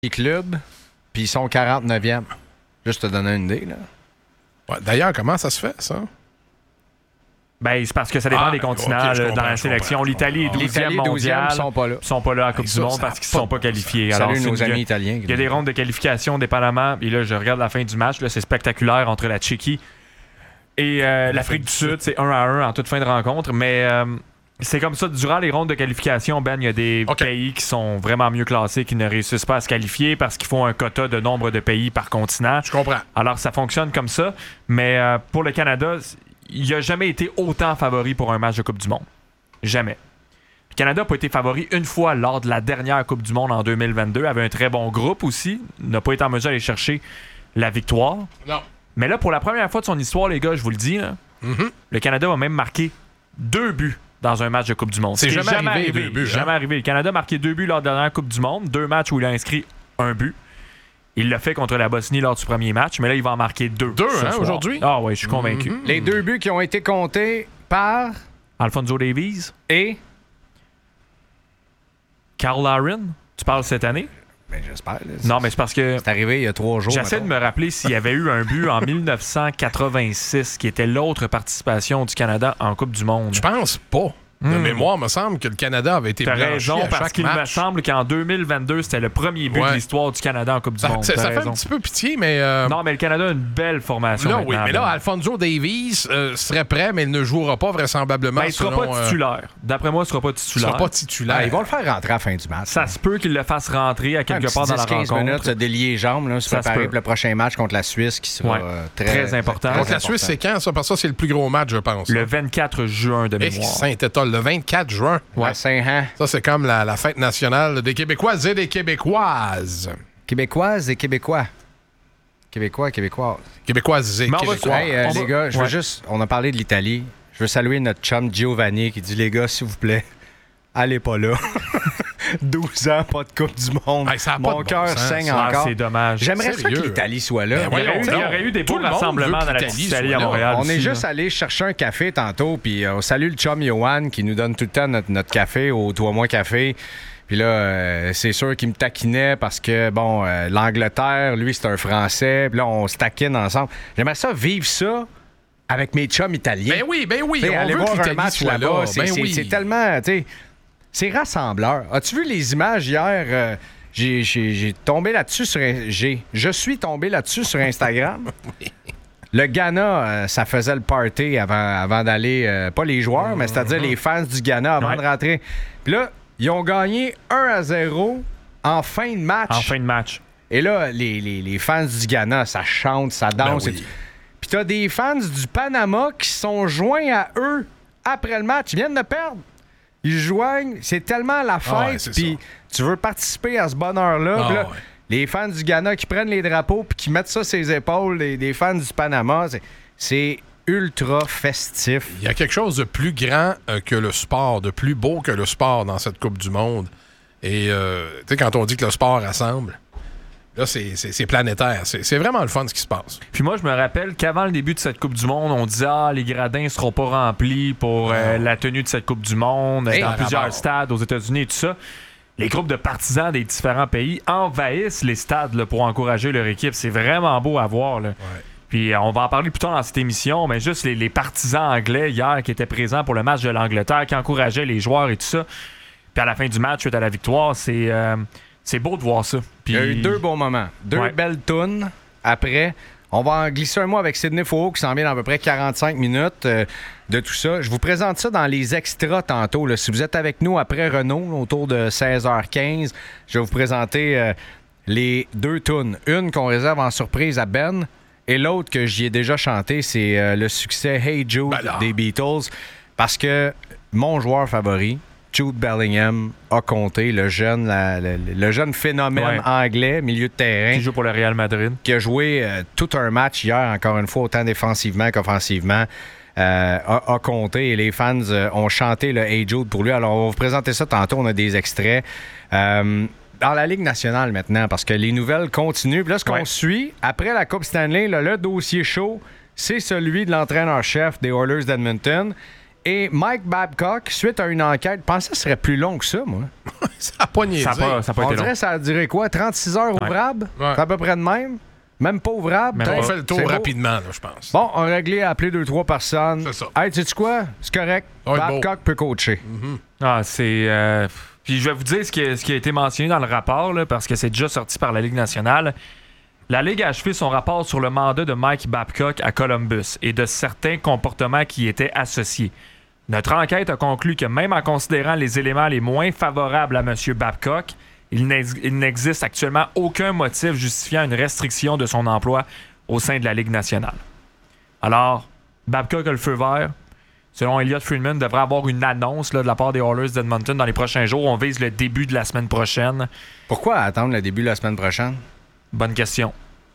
clubs, puis ils sont 49e. Juste te donner une idée, là. Ouais, d'ailleurs, comment ça se fait, ça? Ben, c'est parce que ça dépend des continents dans la sélection. L'Italie est 12e mondial. Ils sont pas là. Ils sont pas là à la Coupe du Monde parce qu'ils ne sont pas qualifiés. Salut nos amis italiens. Il y a des rondes de qualification dépendamment. Et là, je regarde la fin du match. Là, c'est spectaculaire entre la Tchéquie et l'Afrique du Sud. C'est 1-1 en toute fin de rencontre. Mais c'est comme ça. Durant les rondes de qualification, Ben, il y a des pays qui sont vraiment mieux classés qui ne réussissent pas à se qualifier parce qu'ils font un quota de nombre de pays par continent. Je comprends. Alors, ça fonctionne comme ça. Mais pour le Canada, il n'a jamais été autant favori pour un match de Coupe du Monde. Jamais. Le Canada n'a pas été favori une fois lors de la dernière Coupe du Monde en 2022. Avait un très bon groupe aussi. N'a pas été en mesure d'aller chercher la victoire. Non. Mais là, pour la première fois de son histoire, les gars, je vous le dis, là, le Canada va même marquer 2 buts dans un match de Coupe du Monde. C'est jamais arrivé. 2 buts. Jamais arrivé. Le Canada a marqué 2 buts lors de la dernière Coupe du Monde. 2 matchs où il a inscrit 1 but. Il l'a fait contre la Bosnie lors du premier match, mais là, il va en marquer 2. 2, hein, aujourd'hui? Ah oui, je suis convaincu. Les 2 buts qui ont été comptés par... Alphonso Davies et... Carl Larin. Tu parles cette année? Ben, j'espère. Là, non, mais c'est parce que... C'est arrivé il y a 3 jours. J'essaie de me rappeler s'il y avait eu un but en 1986, qui était l'autre participation du Canada en Coupe du Monde. Je pense pas. De mémoire, me semble que le Canada avait été blanchi raison, à parce chaque qu'il match. me semble qu'en 2022, c'était le premier but de l'histoire du Canada en Coupe du Monde. Ça fait un petit peu pitié, mais... Non, mais le Canada a une belle formation. Là, oui, mais là, Alphonso Davies serait prêt, mais il ne jouera pas vraisemblablement. Ben, il ne sera pas titulaire. D'après moi, il ne sera pas titulaire. Il ne sera pas titulaire. Ils vont le faire rentrer à la fin du match. Ça se peut qu'il le fasse rentrer à quelque part dans la rencontre. 15 minutes, se délier les jambes, là, se préparer pour le prochain match contre la Suisse qui sera très important. Contre la Suisse, c'est quand, ça? Parce que ça, c'est le plus gros match, je pense. Le 24 juin de mémoire. Saint-Étienne, le 24 juin. Ouais, Saint-Han. Ça, c'est comme la fête nationale des Québécoises et des Québécoises. Québécoises et Québécois. Québécoises. Québécoises et Québécois. Hey, les gars, je veux juste... On a parlé de l'Italie. Je veux saluer notre chum Giovanni qui dit, les gars, s'il vous plaît, allez pas là. 12 ans, pas de Coupe du Monde. Hey, mon cœur saigne encore. C'est dommage. J'aimerais ça que l'Italie soit là. Il y aurait eu des beaux rassemblements dans la petite Italie à Montréal. On est juste allé chercher un café tantôt, puis on salue le chum Johan qui nous donne tout le temps notre café au Toi Moi Café. Puis là, c'est sûr qu'il me taquinait parce que, bon, l'Angleterre, lui, c'est un Français. Puis là, on se taquine ensemble. J'aimerais ça vivre ça avec mes chums italiens. Ben oui. T'sais, aller voir un match là-bas, c'est tellement... C'est rassembleur. As-tu vu les images hier? J'ai tombé là-dessus je suis tombé là-dessus sur Instagram. Oui. Le Ghana, ça faisait le party avant d'aller... pas les joueurs, mais c'est-à-dire les fans du Ghana avant de rentrer. Puis là, ils ont gagné 1-0 en fin de match. Et là, les fans du Ghana, ça chante, ça danse. Ben oui. Puis t'as des fans du Panama qui sont joints à eux après le match. Ils viennent de perdre. Ils joignent, c'est tellement la fête, puis tu veux participer à ce bonheur-là. Là, les fans du Ghana qui prennent les drapeaux puis qui mettent ça sur les épaules des fans du Panama, c'est ultra festif. Il y a quelque chose de plus grand que le sport, de plus beau que le sport dans cette Coupe du Monde. Et tu sais, quand on dit que le sport rassemble, là, c'est planétaire. C'est vraiment le fun ce qui se passe. Puis moi, je me rappelle qu'avant le début de cette Coupe du Monde, on disait « les gradins ne seront pas remplis pour la tenue de cette Coupe du Monde dans plusieurs stades aux États-Unis et tout ça. » Les groupes de partisans des différents pays envahissent les stades là, pour encourager leur équipe. C'est vraiment beau à voir. Là. Ouais. Puis on va en parler plus tard dans cette émission, mais juste les partisans anglais hier qui étaient présents pour le match de l'Angleterre, qui encourageaient les joueurs et tout ça. Puis à la fin du match, suite à la victoire, c'est beau de voir ça. Puis... Il y a eu 2 bons moments. 2 belles tunes. Après, on va en glisser un mot avec Sidney Faux qui s'en vient dans à peu près 45 minutes de tout ça. Je vous présente ça dans les extras tantôt. Là. Si vous êtes avec nous après Renault, autour de 16h15, je vais vous présenter les 2 tunes. Une qu'on réserve en surprise à Ben et l'autre que j'y ai déjà chanté, c'est le succès Hey Jude des Beatles. Parce que mon joueur favori, Jude Bellingham, a compté, le jeune phénomène anglais, milieu de terrain. Qui joue pour le Real Madrid. Qui a joué tout un match hier, encore une fois, autant défensivement qu'offensivement, a compté. Et les fans ont chanté le Hey Jude pour lui. Alors, on va vous présenter ça tantôt. On a des extraits. Dans la Ligue nationale maintenant, parce que les nouvelles continuent. Puis là, ce qu'on suit, après la Coupe Stanley, là, le dossier chaud, c'est celui de l'entraîneur-chef des Oilers d'Edmonton. et Mike Babcock, suite à une enquête, je pensais que ce serait plus long que ça, moi. Ça n'a pas niaisé. Ça n'a pas On été long. dirait que ça a duré quoi? 36 heures ouvrables? Ouais. C'est à peu près de même? Même pas ouvrable? Même On pas. fait le tour C'est beau. rapidement, là, je pense. Bon, on a réglé à appeler 2-3 personnes. C'est ça. Hey, sais-tu quoi? C'est correct. Ouais, Babcock peut coacher. Ah, c'est. Puis je vais vous dire ce qui a été mentionné dans le rapport, là, parce que c'est déjà sorti par la Ligue nationale. La Ligue a achevé son rapport sur le mandat de Mike Babcock à Columbus et de certains comportements qui y étaient associés. Notre enquête a conclu que même en considérant les éléments les moins favorables à M. Babcock, il n'existe actuellement aucun motif justifiant une restriction de son emploi au sein de la Ligue nationale. Alors, Babcock a le feu vert. Selon Elliot Friedman, devrait avoir une annonce là, de la part des Oilers d'Edmonton dans les prochains jours. On vise le début de la semaine prochaine. Pourquoi attendre le début de la semaine prochaine? Bonne question.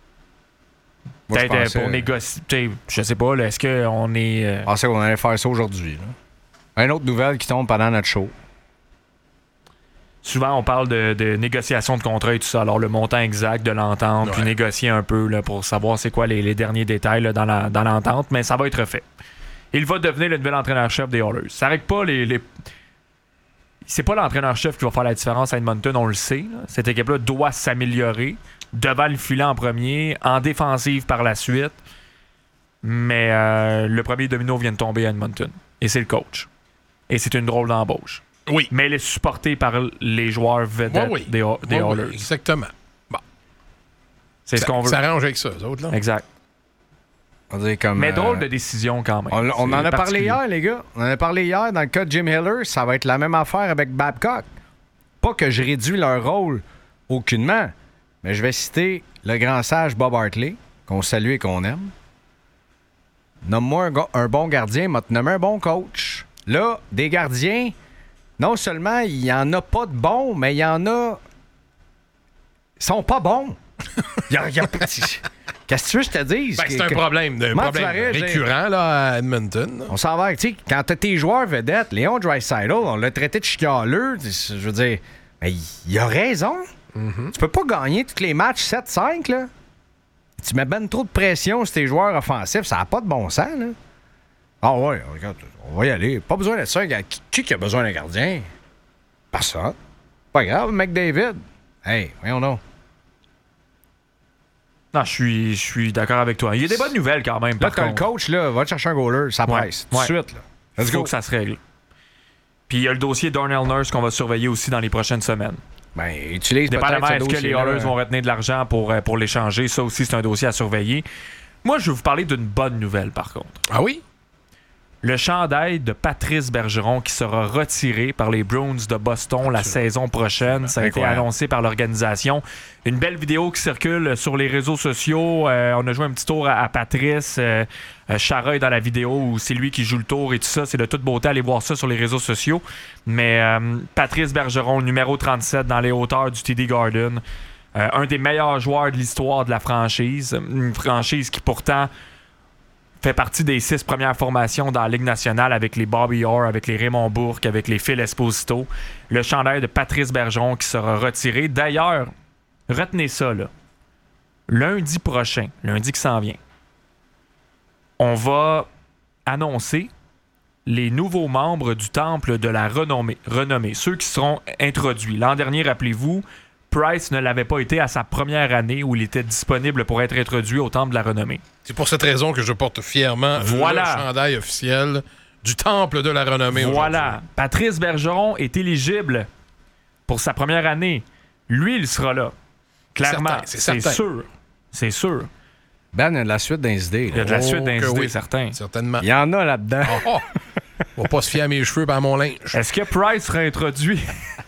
Moi, je Peut-être pensais- pour négocier. Je sais pas, là, est-ce qu'on est. Je pensais qu'on allait faire ça aujourd'hui. Là. Une autre nouvelle qui tombe pendant notre show. Souvent, on parle de négociation de contrat et tout ça. Alors, le montant exact de l'entente, puis négocier un peu là, pour savoir c'est quoi les derniers détails là, dans l'entente, mais ça va être fait. Il va devenir le nouvel entraîneur-chef des Oilers. Ça règle pas les... C'est pas l'entraîneur-chef qui va faire la différence à Edmonton, on le sait. Là. Cette équipe-là doit s'améliorer devant le filet en premier, en défensive par la suite. Mais le premier domino vient de tomber à Edmonton. Et c'est le coach. Et c'est une drôle d'embauche. Oui. Mais elle est supportée par les joueurs vedettes des Oilers. Exactement. Bon. C'est ce qu'on veut. Ça arrange avec ça, eux autres, là. Exact. On dirait comme, Mais drôle de décision quand même. On en C'est a parlé particulier. hier, les gars. On en a parlé hier dans le cas de Jim Hiller. Ça va être la même affaire avec Babcock. Pas que je réduis leur rôle aucunement, mais je vais citer le grand sage Bob Hartley, qu'on salue et qu'on aime. Nomme-moi un bon gardien, m'a nommé un bon coach. Là, des gardiens, non seulement il n'y en a pas de bons, mais il y en a. Ils sont pas bons. Qu'est-ce que tu veux que je te dise? Ben, c'est un problème, Moi, tu verrais, récurrent là, à Edmonton. On s'en va, tu sais, quand t'as tes joueurs vedettes, Léon Draisaitl, on l'a traité de chialeux, je veux dire, mais il a raison. Tu peux pas gagner tous les matchs 7-5, là. Tu mets ben trop de pression sur tes joueurs offensifs, ça n'a pas de bon sens, là. Ah ouais, regarde, on va y aller. Pas besoin de ça. Qui a besoin d'un gardien? Personne. Pas grave, McDavid. Hey, voyons donc. Non, je suis d'accord avec toi. Il y a des bonnes nouvelles quand même. Là, Par t'as le contre. coach, là, va te chercher un goaler, ça Ouais, presse. Tout de ouais. suite, là. Il Let's faut go. que ça se règle. Puis il y a le dossier Darnell Nurse qu'on va surveiller aussi dans les prochaines semaines. Ben, utilise Dépendamment, peut-être ce est-ce que les dossier-là. Oilers vont retenir de l'argent pour l'échanger? Ça aussi, c'est un dossier à surveiller. Moi, je vais vous parler d'une bonne nouvelle, par contre. Ah oui? Le chandail de Patrice Bergeron qui sera retiré par les Bruins de Boston la saison prochaine. Ça a été Incroyable. annoncé par l'organisation. Une belle vidéo qui circule sur les réseaux sociaux. On a joué un petit tour à Patrice. Chara est dans la vidéo où c'est lui qui joue le tour et tout ça. C'est de toute beauté. Allez voir ça sur les réseaux sociaux. Mais Patrice Bergeron, numéro 37 dans les hauteurs du TD Garden. Un des meilleurs joueurs de l'histoire de la franchise. Une franchise qui pourtant fait partie des 6 premières formations dans la Ligue nationale avec les Bobby Orr, avec les Raymond Bourque, avec les Phil Esposito. Le chandail de Patrice Bergeron qui sera retiré. D'ailleurs, retenez ça, là. Lundi prochain, lundi qui s'en vient, on va annoncer les nouveaux membres du Temple de la Renommée, ceux qui seront introduits. L'an dernier, rappelez-vous, Price ne l'avait pas été à sa première année où il était disponible pour être introduit au Temple de la Renommée. C'est pour cette raison que je porte fièrement Voilà. le chandail officiel du Temple de la Renommée. Voilà. Patrice Bergeron est éligible pour sa première année. Lui, il sera là. Clairement, Certain, c'est certain. sûr. C'est sûr. Ben, il y a de la suite dans les idées. Il y a de la suite que d'incidents, oui. certains. Certainement. Il y en a là-dedans. Oh, on va pas se fier à mes cheveux et à mon linge. Est-ce que Price sera introduit?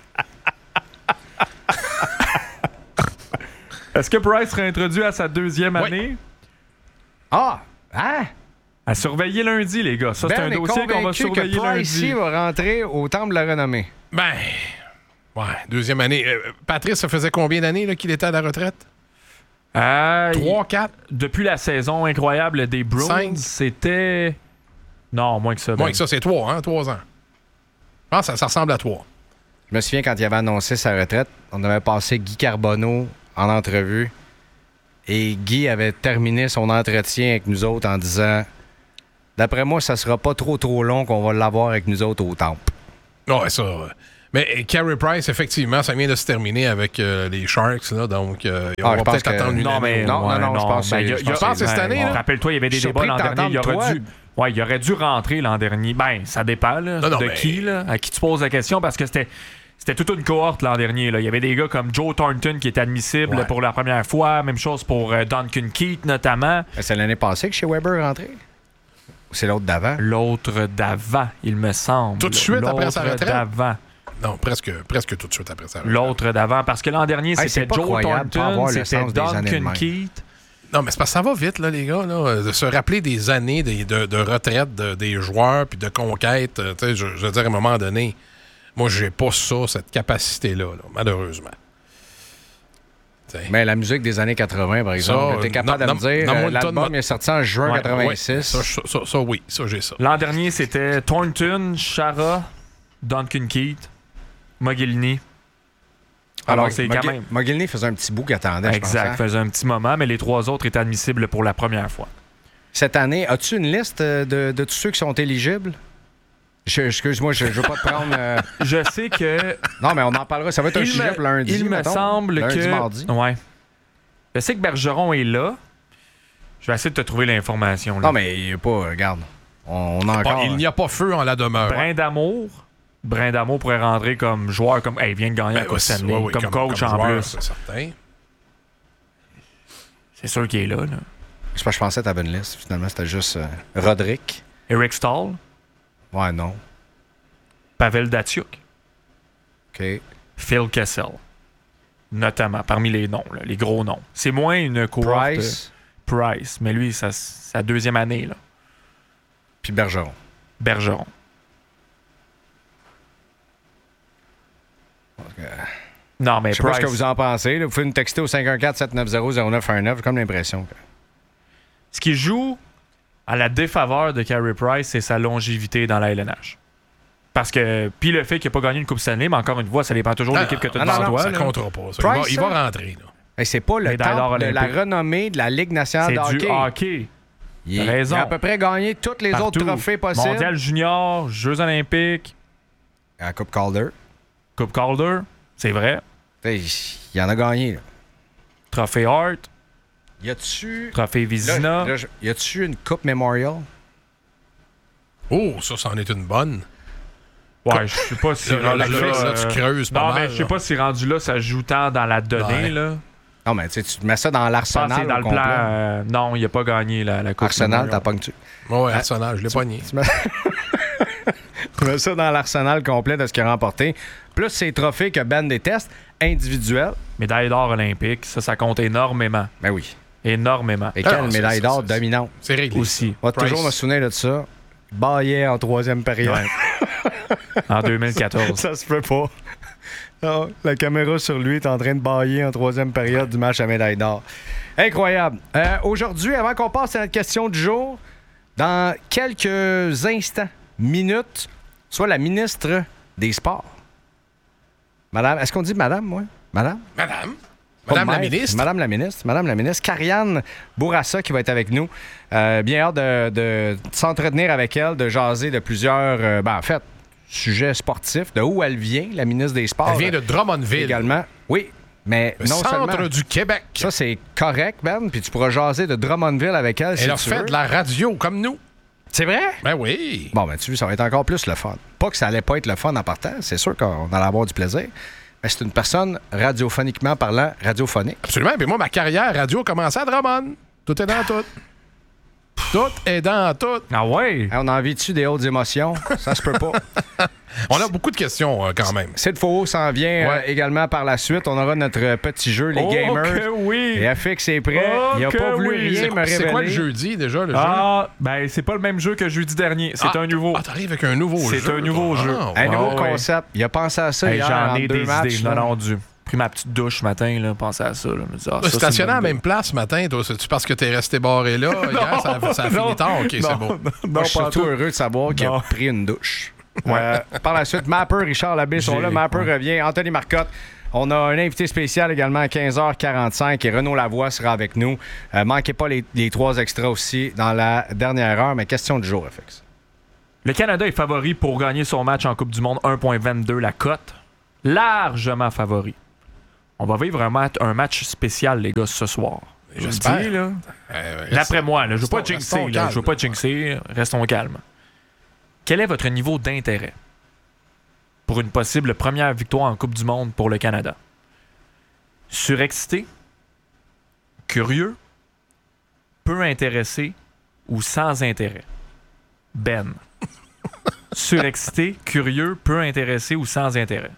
Est-ce que Price sera introduit à sa deuxième Oui. année? Ah! Hein? À surveiller lundi, les gars. Ça, c'est un Ben est dossier qu'on va convaincu surveiller que Price lundi. va rentrer au Temple de la Renommée. Ben, ouais, deuxième année. Patrice, ça faisait combien d'années là, qu'il était à la retraite? 3, 4? Depuis la saison incroyable des Bruins, 5. c'était... Non, moins que ça. Moins Ben. que ça, c'est 3, hein? 3 ans. Je pense que ça ressemble à 3. Je me souviens quand il avait annoncé sa retraite, on avait passé Guy Carbonneau en entrevue et Guy avait terminé son entretien avec nous autres en disant D'après moi, ça sera pas trop long qu'on va l'avoir avec nous autres au temple. Ouais, ça. Mais Carey Price, effectivement, ça vient de se terminer avec les Sharks, là, donc on va peut-être attendre une année. Non, je pense que je pense que cette année, là. Rappelle-toi, il y avait des débats l'an dernier. Il aurait dû rentrer l'an dernier. Ben, ça dépend là, qui, là, à qui tu poses la question, parce que c'était toute une cohorte l'an dernier. Là. Il y avait des gars comme Joe Thornton qui était admissible pour la première fois. Même chose pour Duncan Keith, notamment. C'est l'année passée que chez Weber est rentré? Ou c'est l'autre d'avant? L'autre d'avant, il me semble. Tout de suite après sa retraite? D'avant. Non, presque tout de suite après ça. L'autre d'avant, parce que l'an dernier, c'était Joe Thornton, c'était Duncan Keith. Non, mais c'est parce que ça va vite, là, les gars, là, de se rappeler des années de retraite des joueurs puis de conquête. Je veux dire, à un moment donné, moi, j'ai pas cette capacité-là, malheureusement. T'sais. Mais la musique des années 80, par exemple, t'es capable de me dire, l'album est sorti en juin 86. Oui, j'ai ça. L'an dernier, c'était Thornton, Chara, Duncan Keith, Mogilny. Alors, c'est quand même. Mogilny faisait un petit bout qui attendait, je pense. Exact, faisait un petit moment, mais les trois autres étaient admissibles pour la première fois. Cette année, as-tu une liste de tous ceux qui sont éligibles? Excuse-moi, je ne veux pas te prendre... Je sais que... Non, mais on en parlera. Ça va être un sujet pour lundi, il me semble lundi, que... mardi. Ouais. Je sais que Bergeron est là. Je vais essayer de te trouver l'information. Là. Non, mais il n'y a pas... Regarde, on a encore... Il n'y a pas feu en la demeure. Brin d'Amour pourrait rentrer comme joueur, comme il vient de gagner à Coupe Stanley, comme coach en joueur, plus. C'est certain. C'est sûr qu'il est là. Je pensais que tu avais une liste. Finalement, c'était juste Roderick. Eric Stahl. Ouais, non. Pavel Datsyuk. OK. Phil Kessel. Notamment, parmi les noms, là, les gros noms. C'est moins une cohorte... Price. Mais lui, c'est sa deuxième année. Là. Puis Bergeron. Non, mais je sais pas ce que vous en pensez. Là. Vous pouvez nous texter au 514-790-0919. J'ai comme l'impression que... Ce qui joue à la défaveur de Carey Price, c'est sa longévité dans la LNH. Parce que, puis le fait qu'il n'a pas gagné une Coupe Stanley, mais encore une fois, ça dépend toujours de l'équipe que tu as devant toi. Ça ne comptera pas. Ça. Price, il va rentrer. Là. Et c'est pas le temps de la renommée de la Ligue nationale de hockey. C'est du hockey. Il a à peu près gagné tous les autres trophées possibles. Mondial junior, Jeux olympiques. La Coupe Calder. Coupe Calder, c'est vrai. Il en a gagné. Là. Trophée Hart. Y a-tu... Trophée Vizina. Y a-tu une Coupe Memorial? Oh, ça c'en est une bonne. Ouais, je sais pas si là, tu creuses pas mal. Non, mais je sais pas si rendu là, ça joue tant dans la donnée, là. Non, mais tu mets ça dans l'Arsenal. Dans le plan. Non, il a pas gagné la Coupe. Arsenal, t'as pogné-tu? Ouais, Arsenal, je l'ai pogné. Tu mets ça dans l'Arsenal complet de ce qu'il a remporté. Plus ces trophées que Ben déteste, individuels. Médaille d'or olympique, ça compte énormément. Ben oui. Énormément. Et quelle médaille d'or dominante. C'est réglé. Aussi. On va toujours me souvenir de ça. Baillet en troisième période. Ouais. En 2014. Ça se peut pas. Non, la caméra sur lui est en train de bailler en troisième période du match à médaille d'or. Incroyable. Aujourd'hui, avant qu'on passe à notre question du jour, dans quelques instants, minutes, soit la ministre des Sports. Madame, est-ce qu'on dit madame, moi? Madame la ministre. Madame la ministre. Karianne Bourassa qui va être avec nous. Bien hâte de s'entretenir avec elle, de jaser de plusieurs, en fait, sujets sportifs. De où elle vient, la ministre des Sports. Elle vient de Drummondville. Également. Oui, mais le non centre seulement, du Québec. Ça, c'est correct, Ben. Puis tu pourras jaser de Drummondville avec elle. Elle a fait de la radio comme nous. C'est vrai? Ben oui. Bon, ben tu vois, ça va être encore plus le fun. Pas que ça allait pas être le fun en partant. C'est sûr qu'on allait avoir du plaisir. Mais c'est une personne radiophoniquement parlant, radiophonique. Absolument. Puis moi, ma carrière radio a commencé à Drummond. Tout est dans tout. Tout est dans tout. Ah ouais? Hey, on en vit-tu des hautes émotions? Ça se peut pas. On a beaucoup de questions quand même. Sid Faux s'en vient également par la suite. On aura notre petit jeu, les gamers. Que oui! Et FX est prêt. Il n'a pas voulu rien me révéler. C'est quoi le jeudi déjà, le jeu? Ben c'est pas le même jeu que jeudi dernier. C'est un nouveau. Ah, t'arrives avec un nouveau jeu. C'est un nouveau jeu. Un nouveau concept. Il a pensé à ça hier j'en en ai deux des matchs. idées. Non, pris ma petite douche ce matin, là, pensé à ça. Là, me dis, ça, stationné à la même place ce matin, toi, c'est-tu parce que t'es resté barré là? Hier, ça a fini tard. OK, c'est beau. Moi, je suis surtout heureux de savoir qu'il a pris une douche. Par la suite, Mapper, Richard Labbé sont là. Mapper revient. Anthony Marcotte On a un invité spécial également à 15h45 et Renaud Lavoie sera avec nous. Manquez pas les 3 extras aussi dans la dernière heure, mais question du jour, FX. Le Canada est favori pour gagner son match en Coupe du Monde, 1,22 la cote. Largement favori. On va vivre un match spécial, les gars, ce soir. J'espère. Dis, là. D'après moi, là, je veux pas jinxer. Je veux pas jinxer. Restons calmes. Quel est votre niveau d'intérêt pour une possible première victoire en Coupe du Monde pour le Canada? Surexcité? Curieux? Peu intéressé? Ou sans intérêt? Ben. Surexcité, curieux, peu intéressé ou sans intérêt?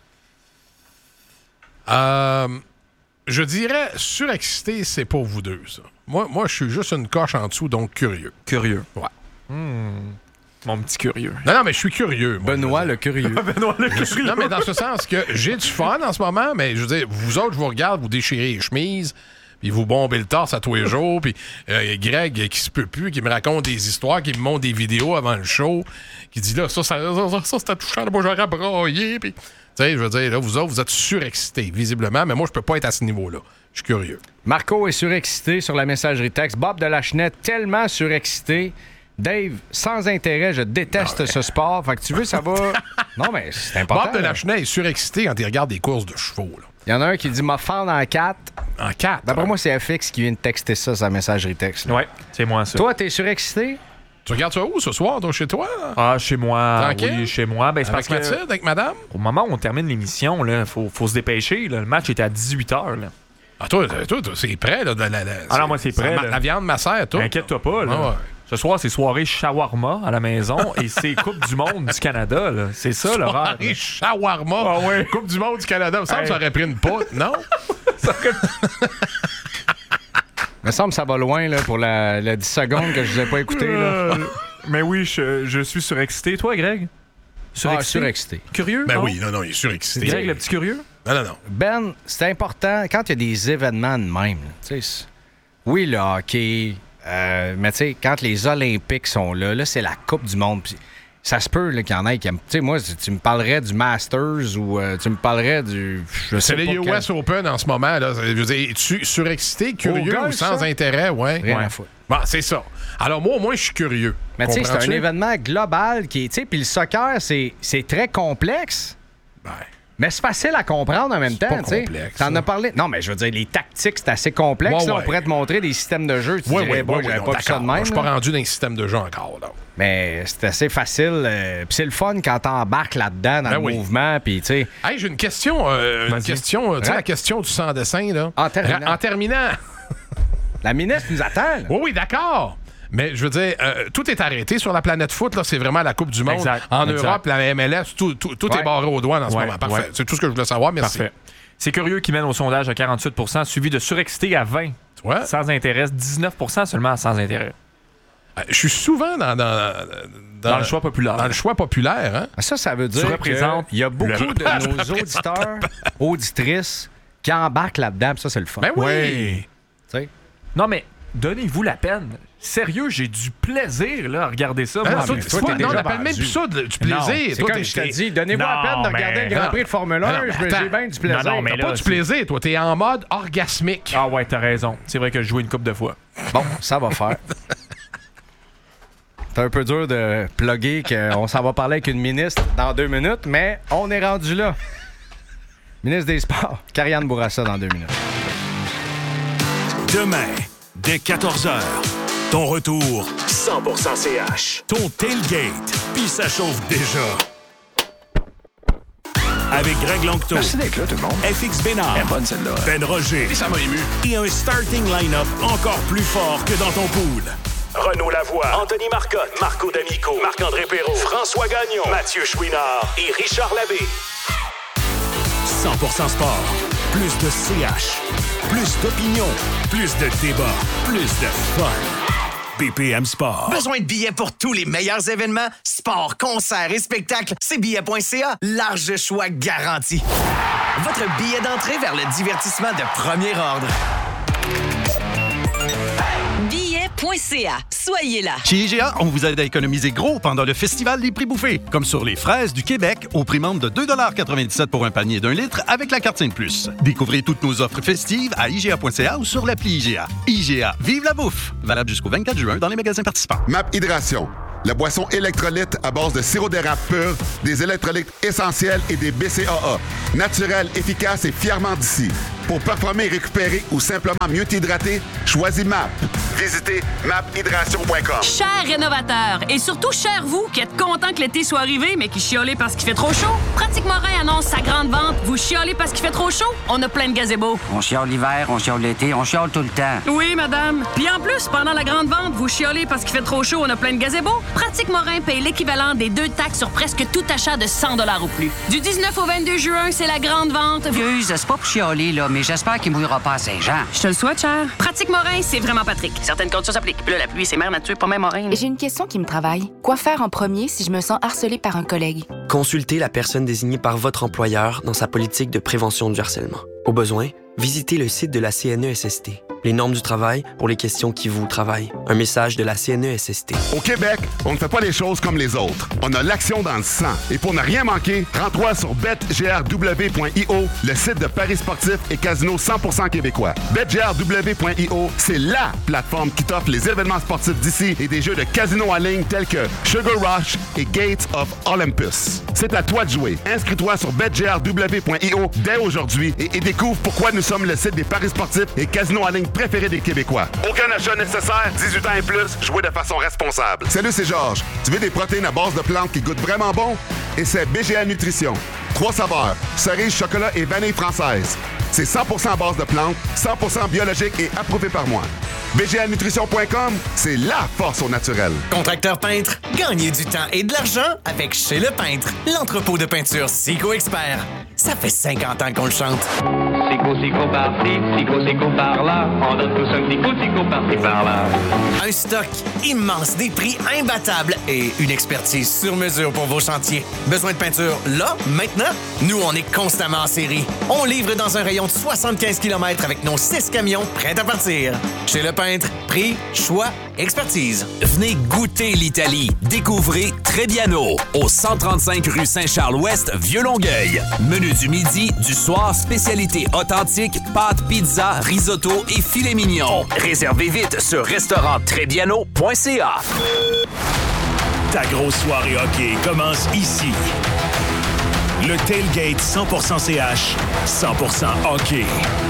Je dirais surexcité, c'est pour vous deux, ça. Moi, je suis juste une coche en dessous, donc curieux. Curieux. Ouais. Mon petit curieux. Non, mais je suis curieux. Moi, Benoît le curieux. Benoît le curieux. Non, mais dans ce sens que j'ai du fun en ce moment, mais je veux dire, vous autres, je vous regarde, vous déchirez les chemises, puis vous bombez le torse à tous les jours, puis Greg, qui se peut plus, qui me raconte des histoires, qui me montre des vidéos avant le show, qui dit là, ça c'était touchant, moi j'aurais broyé, puis... Tu sais, je veux dire, là, vous autres, vous êtes surexcités, visiblement, mais moi, je peux pas être à ce niveau-là. Je suis curieux. Marco est surexcité sur la messagerie texte. Bob de Lachenay, tellement surexcité. Dave, sans intérêt, je déteste ce sport. Fait que tu veux, ça va... Non, mais c'est important. Bob de Lachenay est surexcité quand il regarde des courses de chevaux, là. Il y en a un qui dit « m'a fendre en 4 ». En 4? D'après moi, c'est FX qui vient de texter ça, sa messagerie texte. Ouais, c'est moi, ça. Toi, t'es surexcité? Tu regardes ça où ce soir, donc chez toi? Ah, chez moi. Tranquille? Oui, chez moi. Ben, c'est Avec parce que Mathilde, avec madame? au moment où on termine l'émission, il faut se dépêcher. Là. Le match était à 18h. Là. Ah, toi, c'est prêt, là. Ah non, moi, c'est prêt. La viande macère, toi. Inquiète-toi pas. Là. Ah ouais. Ce soir, c'est soirée shawarma à la maison et c'est Coupe du Monde du Canada. Là. C'est ça, l'horaire. Soirée shawarma. Ah ouais. Coupe du monde du Canada. Il me semble que ça aurait pris une poutre, non? Il me semble que ça va loin là, pour la 10 secondes que je vous ai pas écouté. Là. Mais oui, je suis surexcité. Toi, Greg? Surexcité. Curieux? Ben non? oui, non, il est surexcité. Greg, le petit curieux? Non. Ben, c'est important quand il y a des événements de même. Là, oui, le hockey, mais tu sais, quand les Olympiques sont là, c'est la Coupe du Monde. Pis ça se peut là, qu'il y en ait qui aiment. Tu sais, moi, tu me parlerais du Masters ou tu me parlerais du. C'est les US Open en ce moment. Là. Je veux dire, es-tu surexcité, curieux golf, ou sans ça? intérêt? Ouais. Rien à foutre. Bon, c'est ça. Alors, moi, au moins, je suis curieux. Mais tu sais, c'est un Comprends-tu? événement global qui est. Tu sais, puis le soccer, c'est très complexe. Ben, Mais c'est facile à comprendre en même temps. pas tu sais. complexe, T'en ça. as parlé. Non, mais je veux dire, les tactiques, c'est assez complexe. Ouais, là. ouais. On pourrait te montrer des systèmes de jeu. Tu dirais, bon, j'avais non, pas vu ça de d'accord. même. Je suis pas là. rendu dans un système de jeu encore. Là. Mais c'est assez facile. Puis c'est le fun quand t'embarques là-dedans dans Ben le oui. mouvement. Puis, tu sais. Hey, j'ai une question. Tu sais, la question du sans-dessin, là. En terminant. En terminant. La ministre nous attend. là. Oui, d'accord. Mais je veux dire, tout est arrêté sur la planète foot. Là, c'est vraiment la Coupe du Monde. Exact, En exact. Europe, la MLS, tout Ouais. est barré aux douanes en ce Ouais, moment. Parfait. ouais. C'est tout ce que je voulais savoir. Merci. Parfait. C'est curieux qui mène au sondage à 48 suivi de surexcité à 20 Tu vois? sans intérêt, 19 seulement sans intérêt. Je suis souvent dans le choix populaire. Dans le choix populaire, hein? Ça veut dire représentes qu'il y a beaucoup le- de nos auditeurs, auditrices qui embarquent là-dedans. Puis ça, c'est le fun. Ben oui! Ouais. Tu sais. Non, mais donnez-vous la peine. Sérieux, j'ai du plaisir là, à regarder ça. Ah, moi. toi, mais c'est toi, pas- t'es non, déjà on appelle même vendu. plus ça du Non, plaisir. C'est Toi, comme t'es- je te dis, donnez-moi Non, la peine de mais- regarder le Grand Prix de Formule 1. Non, mais J'ai attends. bien du plaisir. Non, mais T'as là, pas du c'est- plaisir, toi. T'es en mode orgasmique. Ah ouais, t'as raison. C'est vrai que je jouais une couple de fois. Bon, ça va faire. C'est un peu dur de plugger qu'on s'en va parler avec une ministre dans 2 minutes, mais on est rendu là. Ministre des Sports, Karianne Bourassa dans 2 minutes. Demain, dès 14h, ton retour 100% CH. Ton tailgate, puis ça chauffe déjà. Avec Greg Longto, Merci d'être là, tout le monde. FX Bénard, Elle est bonne, celle-là. Ben Roger Et ça m'a ému. et un starting line-up encore plus fort que dans ton pool. Renaud Lavoie, Anthony Marcotte, Marco D'Amico, Marc-André Perrault, François Gagnon, Mathieu Chouinard et Richard Labbé. 100% sport. Plus de CH. Plus d'opinion. Plus de débat. Plus de fun. BPM Sport. Besoin de billets pour tous les meilleurs événements? Sport, concerts et spectacles, c'est billets.ca. Large choix garanti. Votre billet d'entrée vers le divertissement de premier ordre. Billets.ca. IGA.ca. Soyez là. Chez IGA, on vous aide à économiser gros pendant le festival des prix bouffés, comme sur les fraises du Québec au prix membre de 2,97 $ pour un panier d'1 litre avec la carte Scène Plus. Découvrez toutes nos offres festives à IGA.ca ou sur l'appli IGA. IGA, vive la bouffe! Valable jusqu'au 24 juin dans les magasins participants. MAP Hydration, la boisson électrolyte à base de sirop d'érable pur, des électrolytes essentiels et des BCAA. Naturel, efficace et fièrement d'ici. Pour performer, récupérer ou simplement mieux t'hydrater, choisis MAP. Visitez maphydration.com. Chers rénovateurs, et surtout chers vous qui êtes contents que l'été soit arrivé, mais qui chiolez parce qu'il fait trop chaud, Pratique Morin annonce sa grande vente. Vous chiolez parce qu'il fait trop chaud? On a plein de gazebos. On chiole l'hiver, on chiole l'été, on chiole tout le temps. Oui, madame. Puis en plus, pendant la grande vente, vous chiolez parce qu'il fait trop chaud, on a plein de gazebos. Pratique Morin paye l'équivalent des 2 taxes sur presque tout achat de 100 $ ou plus. Du 19 au 22 juin, c'est la grande vente. Excuse, c'est pas pour chialer, là, mais j'espère qu'il mouillera pas à Saint-Jean. Je te le souhaite, cher. Pratique Morin, c'est vraiment Patrick. Certaines conditions s'appliquent. Puis là, la pluie, c'est mère nature, pas même Morin. J'ai une question qui me travaille. Quoi faire en premier si je me sens harcelée par un collègue? Consultez la personne désignée par votre employeur dans sa politique de prévention du harcèlement. Au besoin, visitez le site de la CNESST. Les normes du travail pour les questions qui vous travaillent. Un message de la CNESST. Au Québec, on ne fait pas les choses comme les autres. On a l'action dans le sang. Et pour ne rien manquer, rends-toi sur betgrw.io, le site de paris sportifs et casino 100% québécois. betgrw.io, c'est LA plateforme qui t'offre les événements sportifs d'ici et des jeux de casino en ligne tels que Sugar Rush et Gates of Olympus. C'est à toi de jouer. Inscris-toi sur betgrw.io dès aujourd'hui et découvre pourquoi nous sommes le site des paris sportifs et casinos en ligne préféré des Québécois. Aucun achat nécessaire, 18 ans et plus, jouez de façon responsable. Salut, c'est Georges. Tu veux des protéines à base de plantes qui goûtent vraiment bon? Et c'est BGA Nutrition. 3 saveurs, cerise, chocolat et vanille française. C'est 100% à base de plantes, 100% biologique et approuvé par moi. BGAnutrition.com, c'est la force au naturel. Contracteur peintre, gagnez du temps et de l'argent avec Chez Le Peintre, l'entrepôt de peinture Sico Expert. Ça fait 50 ans qu'on le chante. Sico par-ci, Sico par-là. On donne tous un Sico par-ci par-là. Un stock immense, des prix imbattables et une expertise sur mesure pour vos chantiers. Besoin de peinture là, maintenant? Nous, on est constamment en série. On livre dans un rayon de 75 km avec nos 6 camions prêts à partir. Chez Le Peintre, prix, choix, expertise. Venez goûter l'Italie. Découvrez Trebbiano au 135 rue Saint-Charles-Ouest, Vieux-Longueuil. Menu du midi, du soir, spécialité authentique, pâtes, pizza, risotto et filet mignon. Réservez vite sur restauranttrebbiano.ca. Ta grosse soirée hockey commence ici. Le Tailgate 100% CH, 100% hockey.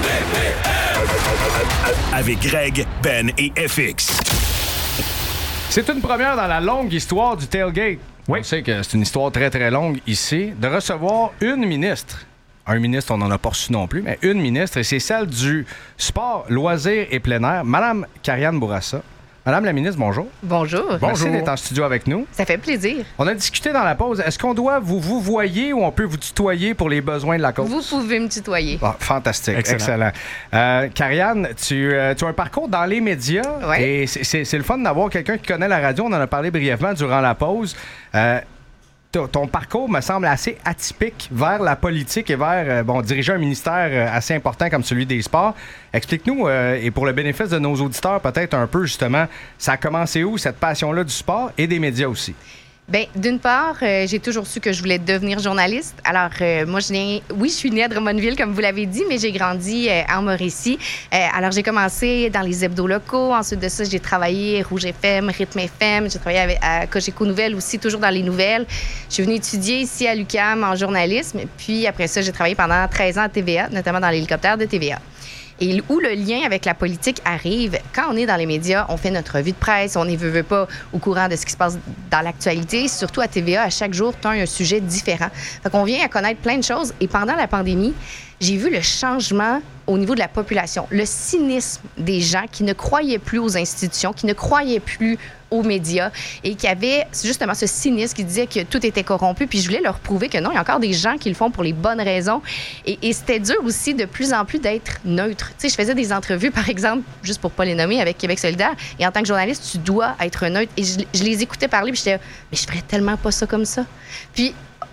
Avec Greg, Ben et FX. C'est une première dans la longue histoire du Tailgate. Oui. On sait que c'est une histoire très, très longue ici, de recevoir une ministre. Un ministre, on n'en a pas reçu non plus, mais une ministre, et c'est celle du sport, loisirs et plein air, Mme Karianne Bourassa. Madame la ministre, bonjour. Bonjour. Merci d'être en studio avec nous. Ça fait plaisir. On a discuté dans la pause. Est-ce qu'on doit vous voyer ou on peut vous tutoyer pour les besoins de la cause? Vous pouvez me tutoyer. Ah, fantastique. Excellent. Karianne, tu as un parcours dans les médias. Ouais. Et c'est le fun d'avoir quelqu'un qui connaît la radio. On en a parlé brièvement durant la pause. Ton parcours me semble assez atypique vers la politique et vers diriger un ministère assez important comme celui des sports. Explique-nous, et pour le bénéfice de nos auditeurs, peut-être un peu justement, ça a commencé où, cette passion-là du sport et des médias aussi? Bien, d'une part, j'ai toujours su que je voulais devenir journaliste. Alors, moi, je suis née à Drummondville, comme vous l'avez dit, mais j'ai grandi en Mauricie. Alors, j'ai commencé dans les hebdos locaux. Ensuite de ça, j'ai travaillé Rouge FM, Rythme FM. J'ai travaillé à Cogeco Nouvelles aussi, toujours dans les nouvelles. Je suis venue étudier ici à l'UQAM en journalisme. Puis après ça, j'ai travaillé pendant 13 ans à TVA, notamment dans l'hélicoptère de TVA. Et où le lien avec la politique arrive, quand on est dans les médias, on fait notre revue de presse, on ne veut pas au courant de ce qui se passe dans l'actualité. Surtout à TVA, à chaque jour, tu as un sujet différent. Fait qu'on vient à connaître plein de choses. Et pendant la pandémie, j'ai vu le changement au niveau de la population, le cynisme des gens qui ne croyaient plus aux institutions, qui ne croyaient plus aux médias et qui avaient justement ce cynisme qui disait que tout était corrompu. Puis je voulais leur prouver que non, il y a encore des gens qui le font pour les bonnes raisons. Et c'était dur aussi de plus en plus d'être neutre. Tu sais, je faisais des entrevues, par exemple, juste pour pas les nommer, avec Québec solidaire. Et en tant que journaliste, tu dois être neutre. Et je les écoutais parler, puis j'étais, mais je ferais tellement pas ça comme ça. Puis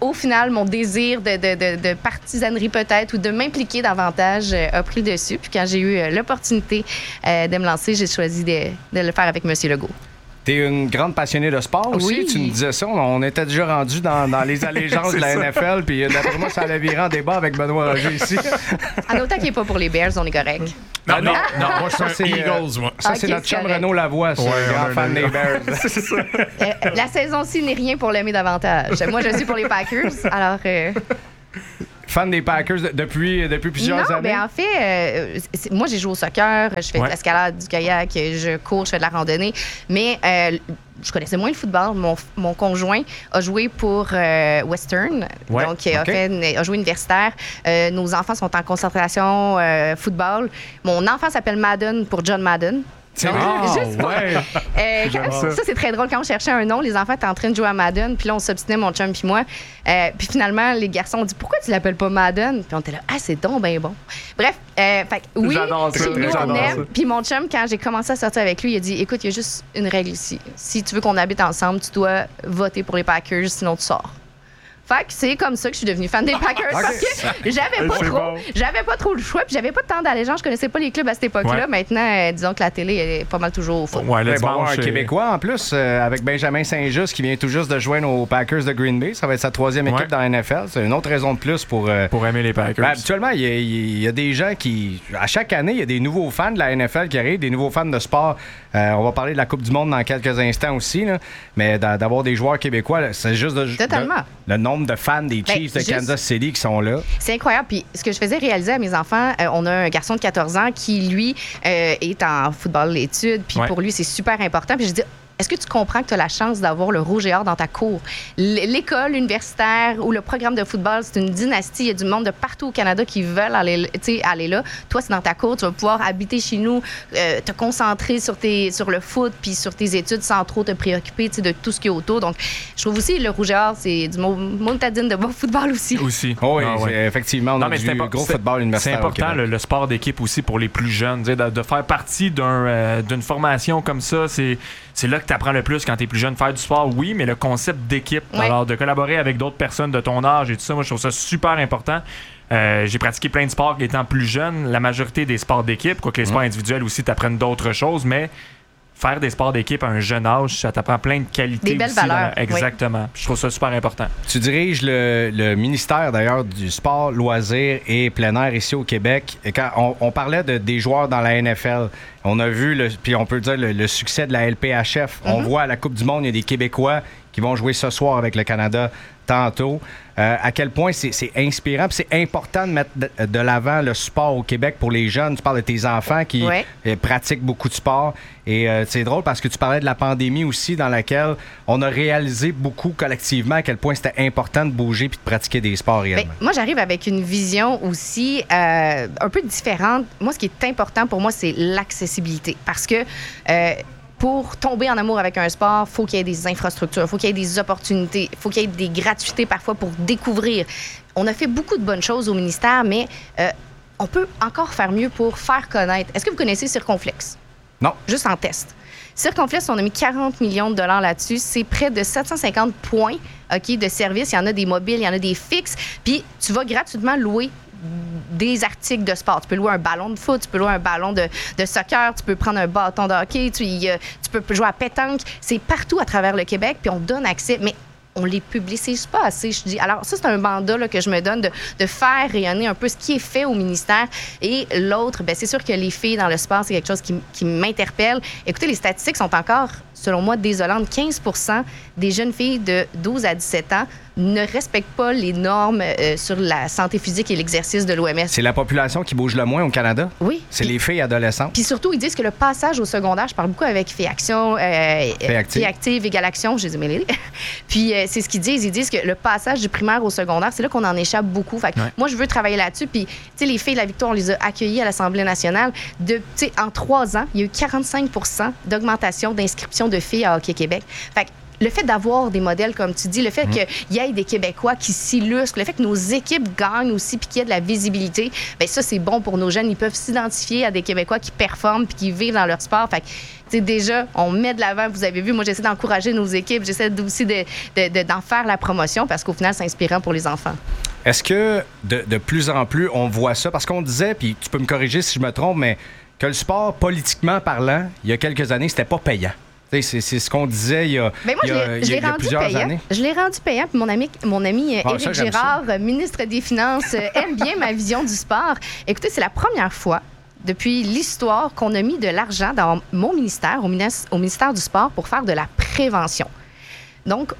au final, mon désir de partisanerie peut-être ou de m'impliquer davantage a pris le dessus. Puis quand j'ai eu l'opportunité de me lancer, j'ai choisi de le faire avec M. Legault. T'es une grande passionnée de sport aussi, Oui. tu nous disais ça. On était déjà rendu dans les allégeances de la NFL, puis d'après moi, ça allait virer en débat avec Benoît Roger ici. En autant qu'il n'est pas pour les Bears, on est correct. Non, moi, je suis un Eagles, moi. Ça, c'est Ok, notre chum correct. Renaud Lavoie, ça, grand fan des Bears. C'est ça. La saison-ci n'est rien pour l'aimer davantage. Moi, je suis pour les Packers, alors... Fan des Packers depuis plusieurs années? En fait, moi, j'ai joué au soccer, je fais de l'escalade, du kayak, je cours, je fais de la randonnée, mais je connaissais moins le football. Mon conjoint a joué pour Western, donc a joué universitaire. Nos enfants sont en concentration football. Mon enfant s'appelle Madden pour John Madden. Ça, c'est très drôle. Quand on cherchait un nom, les enfants étaient en train de jouer à Madden, puis là, on s'obstinait, mon chum puis moi. Puis finalement, les garçons ont dit « Pourquoi tu l'appelles pas Madden? » Puis on était là « Ah, c'est donc ben bon. » Bref, fait, oui, chez nous, on aime. Puis mon chum, quand j'ai commencé à sortir avec lui, il a dit « Écoute, il y a juste une règle ici. Si tu veux qu'on habite ensemble, tu dois voter pour les Packers, sinon tu sors. » Fait que c'est comme ça que je suis devenue fan des Packers parce que j'avais pas trop le choix puis j'avais pas tant d'allégeance, je connaissais pas les clubs à cette époque-là. Maintenant, disons que la télé est pas mal toujours au fond. Un Québécois en plus avec Benjamin Saint-Just qui vient tout juste de joindre aux Packers de Green Bay. Ça va être sa 3e équipe dans la NFL. C'est une autre raison de plus pour aimer les Packers. Habituellement, il y a des gens qui... À chaque année, il y a des nouveaux fans de la NFL qui arrivent, des nouveaux fans de sport. On va parler de la Coupe du Monde dans quelques instants aussi. Là. Mais d'avoir des joueurs québécois, là, c'est juste le nombre de fans des Chiefs de Kansas City qui sont là. C'est incroyable. Puis ce que je faisais réaliser à mes enfants, on a un garçon de 14 ans qui, lui, est en football études. Puis pour lui, c'est super important. Puis je dis... Est-ce que tu comprends que tu as la chance d'avoir le rouge et or dans ta cour? L'école universitaire ou le programme de football, c'est une dynastie. Il y a du monde de partout au Canada qui veulent aller là. Toi, c'est dans ta cour. Tu vas pouvoir habiter chez nous, te concentrer sur le foot puis sur tes études sans trop te préoccuper de tout ce qui est autour. Donc, je trouve aussi le rouge et or, c'est du montadine de bon football aussi. Oui, effectivement, on a du gros football universitaire. C'est important, le sport d'équipe aussi pour les plus jeunes. De faire partie d'une formation comme ça, c'est là que tu apprends le plus quand tu es plus jeune. Faire du sport, oui, mais le concept d'équipe, alors de collaborer avec d'autres personnes de ton âge et tout ça, moi, je trouve ça super important. J'ai pratiqué plein de sports étant plus jeune. La majorité des sports d'équipe, quoique les sports individuels aussi t'apprennent d'autres choses, mais faire des sports d'équipe à un jeune âge, ça t'apprend plein de qualités. Des belles valeurs. Exactement. Je trouve ça super important. Tu diriges le ministère, d'ailleurs, du sport, loisirs et plein air ici au Québec. Et quand on parlait des joueurs dans la NFL, on a vu, puis on peut dire, le succès de la LPHF. On voit à la Coupe du Monde, il y a des Québécois qui vont jouer ce soir avec le Canada tantôt. À quel point c'est inspirant, puis c'est important de mettre de l'avant le sport au Québec pour les jeunes. Tu parles de tes enfants qui pratiquent beaucoup de sport. Et c'est drôle parce que tu parlais de la pandémie aussi, dans laquelle on a réalisé beaucoup collectivement à quel point c'était important de bouger puis de pratiquer des sports réellement. Moi, j'arrive avec une vision aussi un peu différente. Moi, ce qui est important pour moi, c'est l'accessibilité. Parce que pour tomber en amour avec un sport, il faut qu'il y ait des infrastructures, il faut qu'il y ait des opportunités, il faut qu'il y ait des gratuités parfois pour découvrir. On a fait beaucoup de bonnes choses au ministère, mais on peut encore faire mieux pour faire connaître. Est-ce que vous connaissez Circonflex? Non. Juste en test. Circonflex, on a mis 40 millions de dollars là-dessus. C'est près de 750 points de service. Il y en a des mobiles, il y en a des fixes. Puis tu vas gratuitement louer des articles de sport. Tu peux louer un ballon de foot, tu peux louer un ballon de soccer, tu peux prendre un bâton de hockey, tu peux jouer à pétanque. C'est partout à travers le Québec, puis on donne accès. Mais on les publicise pas assez, je dis. Alors, ça, c'est un mandat là, que je me donne de faire rayonner un peu ce qui est fait au ministère. Et l'autre, c'est sûr que les filles dans le sport, c'est quelque chose qui m'interpelle. Écoutez, les statistiques sont encore, selon moi, désolantes. 15% des jeunes filles de 12 à 17 ans ne respectent pas les normes sur la santé physique et l'exercice de l'OMS. C'est la population qui bouge le moins au Canada? Oui. C'est les filles adolescentes? Puis surtout, ils disent que le passage au secondaire, je parle beaucoup avec Filles Action, Filles Active, Égal Action, je les ai mêlés. Puis c'est ce qu'ils disent. Ils disent que le passage du primaire au secondaire, c'est là qu'on en échappe beaucoup. Fait que moi, je veux travailler là-dessus. Puis, tu sais, les filles de la Victoire, on les a accueillies à l'Assemblée nationale. En 3 ans, il y a eu 45% d'augmentation d'inscription de filles à Hockey Québec. Fait que le fait d'avoir des modèles, comme tu dis, le fait qu'il y ait des Québécois qui s'illustrent, le fait que nos équipes gagnent aussi puis qu'il y ait de la visibilité, bien ça, c'est bon pour nos jeunes. Ils peuvent s'identifier à des Québécois qui performent puis qui vivent dans leur sport. Fait que, déjà, on met de l'avant, vous avez vu, moi, j'essaie d'encourager nos équipes, j'essaie aussi d'en faire la promotion parce qu'au final, c'est inspirant pour les enfants. Est-ce que de plus en plus, on voit ça? Parce qu'on disait, puis tu peux me corriger si je me trompe, mais que le sport, politiquement parlant, il y a quelques années, c'était pas payant. C'est ce qu'on disait il y a plusieurs années. Je l'ai rendu payant. Puis mon ami Éric Girard, ministre des Finances, aime bien ma vision du sport. Écoutez, c'est la première fois depuis l'histoire qu'on a mis de l'argent dans mon ministère, au ministère du Sport, pour faire de la prévention. Donc,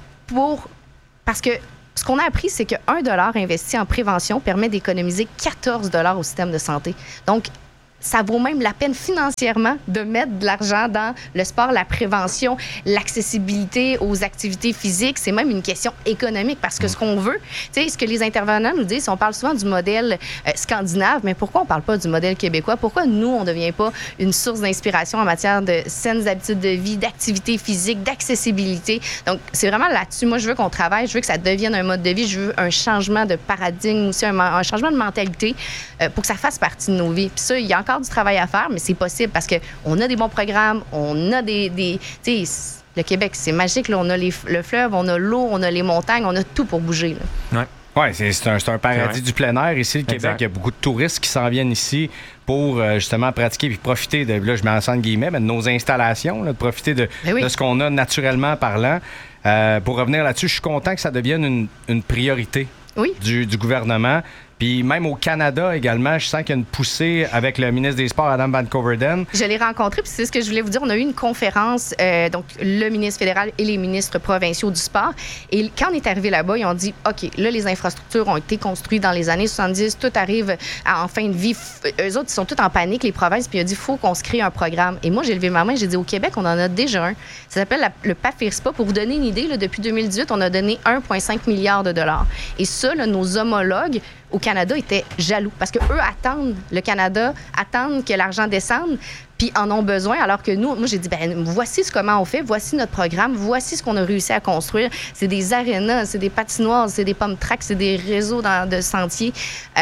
parce que ce qu'on a appris, c'est que 1 $ investi en prévention permet d'économiser 14 $ au système de santé. Donc, ça vaut même la peine financièrement de mettre de l'argent dans le sport, la prévention, l'accessibilité aux activités physiques. C'est même une question économique parce que ce qu'on veut, tu sais, ce que les intervenants nous disent, on parle souvent du modèle scandinave, mais pourquoi on ne parle pas du modèle québécois? Pourquoi nous, on ne devient pas une source d'inspiration en matière de saines habitudes de vie, d'activité physique, d'accessibilité? Donc, c'est vraiment là-dessus. Moi, je veux qu'on travaille, je veux que ça devienne un mode de vie, je veux un changement de paradigme aussi, un changement de mentalité pour que ça fasse partie de nos vies. Puis ça, il y a encore du travail à faire, mais c'est possible parce qu'on a des bons programmes, on a tu sais, le Québec, c'est magique. Là, on a le fleuve, on a l'eau, on a les montagnes, on a tout pour bouger. Oui, c'est un paradis du plein air. Ici, le Québec, il y a beaucoup de touristes qui s'en viennent ici pour justement pratiquer et profiter de, là, je mets en guillemets, mais de nos installations, là, de profiter de ce qu'on a naturellement parlant. Pour revenir là-dessus, je suis content que ça devienne une priorité du gouvernement. Puis même au Canada également, je sens qu'il y a une poussée avec le ministre des Sports, Adam Van Coverdale. Je l'ai rencontré, puis c'est ce que je voulais vous dire. On a eu une conférence, donc le ministre fédéral et les ministres provinciaux du sport. Et quand on est arrivé là-bas, ils ont dit, OK, là, les infrastructures ont été construites dans les années 70, tout arrive en fin de vie. Eux autres, ils sont tous en panique, les provinces, puis ils ont dit, il faut qu'on se crée un programme. Et moi, j'ai levé ma main, j'ai dit, au Québec, on en a déjà un. Ça s'appelle le PAFIRSPA. Pour vous donner une idée, là, depuis 2018, on a donné 1,5 milliard de dollars. Et ça, là, nos homologues au Canada étaient jaloux parce qu'eux attendent le Canada, attendent que l'argent descende, puis en ont besoin, alors que nous, moi, j'ai dit, voici comment on fait, voici notre programme, voici ce qu'on a réussi à construire. C'est des arénas, c'est des patinoires, c'est des pump tracks, c'est des réseaux de sentiers.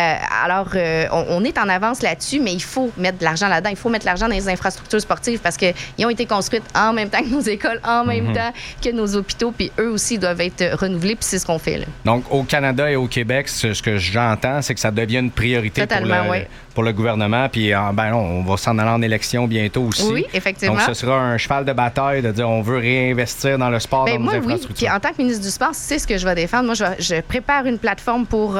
On est en avance là-dessus, mais il faut mettre de l'argent là-dedans. Il faut mettre de l'argent dans les infrastructures sportives parce qu'ils ont été construites en même temps que nos écoles, en même temps que nos hôpitaux, puis eux aussi doivent être renouvelés, puis c'est ce qu'on fait, là. Donc, au Canada et au Québec, ce que j'entends, c'est que ça devient une priorité pour le gouvernement, puis on va s'en aller en élection bientôt aussi. Oui, effectivement. Donc, ce sera un cheval de bataille de dire on veut réinvestir dans le sport, dans nos infrastructures. Oui. Puis en tant que ministre du Sport, c'est ce que je vais défendre. Moi, je prépare une plateforme pour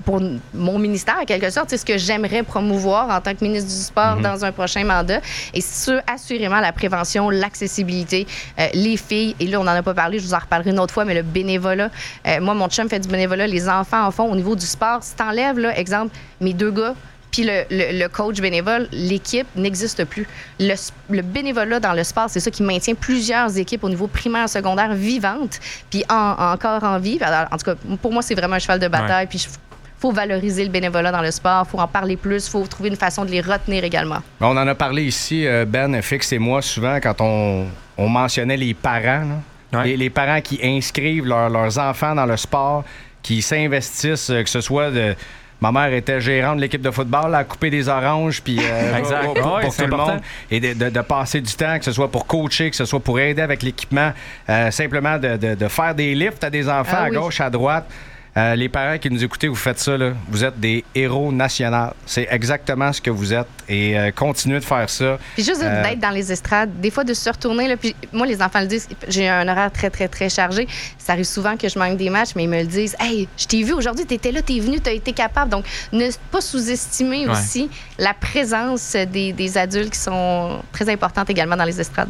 mon ministère, en quelque sorte. C'est ce que j'aimerais promouvoir en tant que ministre du Sport dans un prochain mandat. Et assurément, la prévention, l'accessibilité, les filles, et là, on n'en a pas parlé, je vous en reparlerai une autre fois, mais le bénévolat. Moi, mon chum fait du bénévolat, les enfants en font au niveau du sport. Si t'enlèves, là, exemple, mes 2 gars, puis le coach bénévole, l'équipe n'existe plus. Le bénévolat dans le sport, c'est ça qui maintient plusieurs équipes au niveau primaire, secondaire vivantes, puis encore en vie. Alors, en tout cas, pour moi, c'est vraiment un cheval de bataille. Puis faut valoriser le bénévolat dans le sport, faut en parler plus, faut trouver une façon de les retenir également. On en a parlé ici, Ben, Fix et moi, souvent, quand on mentionnait les parents, les parents qui inscrivent leurs enfants dans le sport, qui s'investissent, que ce soit de... Ma mère était gérante de l'équipe de football, à couper des oranges puis pour tout le monde. Et de passer du temps, que ce soit pour coacher, que ce soit pour aider avec l'équipement, simplement de faire des lifts à des enfants à gauche, à droite. Les parents qui nous écoutez, vous faites ça, là, vous êtes des héros nationaux. C'est exactement ce que vous êtes. Et continuez de faire ça. Puis juste d'être dans les estrades, des fois de se retourner. Là, puis moi, les enfants le disent, j'ai un horaire très, très, très chargé. Ça arrive souvent que je manque des matchs, mais ils me le disent. Hey, je t'ai vu aujourd'hui, t'étais là, t'es venu, t'as été capable. Donc, ne pas sous-estimer aussi la présence des adultes qui sont très importantes également dans les estrades.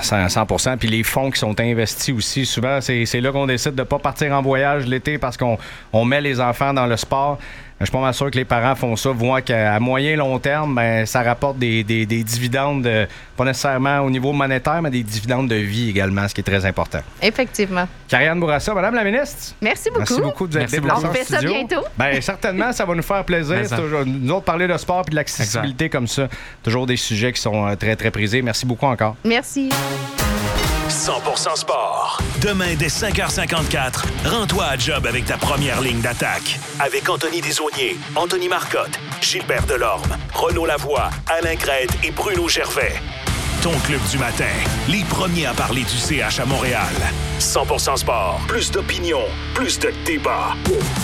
100%. Puis les fonds qui sont investis aussi, souvent, c'est là qu'on décide de ne pas partir en voyage l'été parce qu'on met les enfants dans le sport. Je suis pas mal sûr que les parents font ça, voient qu'à moyen long terme, ça rapporte des dividendes, pas nécessairement au niveau monétaire, mais des dividendes de vie également, ce qui est très important. Effectivement. Karianne Bourassa, Madame la ministre. Merci beaucoup. Merci beaucoup de vous être déplacée en studio. On fait ça bientôt. Certainement, ça va nous faire plaisir. Nous autres, parler de sport et de l'accessibilité comme ça, toujours des sujets qui sont très, très prisés. Merci beaucoup encore. Merci. 100% sport. Demain, dès 5h54, rends-toi à job avec ta première ligne d'attaque. Avec Anthony Desaulniers, Anthony Marcotte, Gilbert Delorme, Renaud Lavoie, Alain Crête et Bruno Gervais. Ton club du matin, les premiers à parler du CH à Montréal. 100% sport. Plus d'opinion, plus de débat.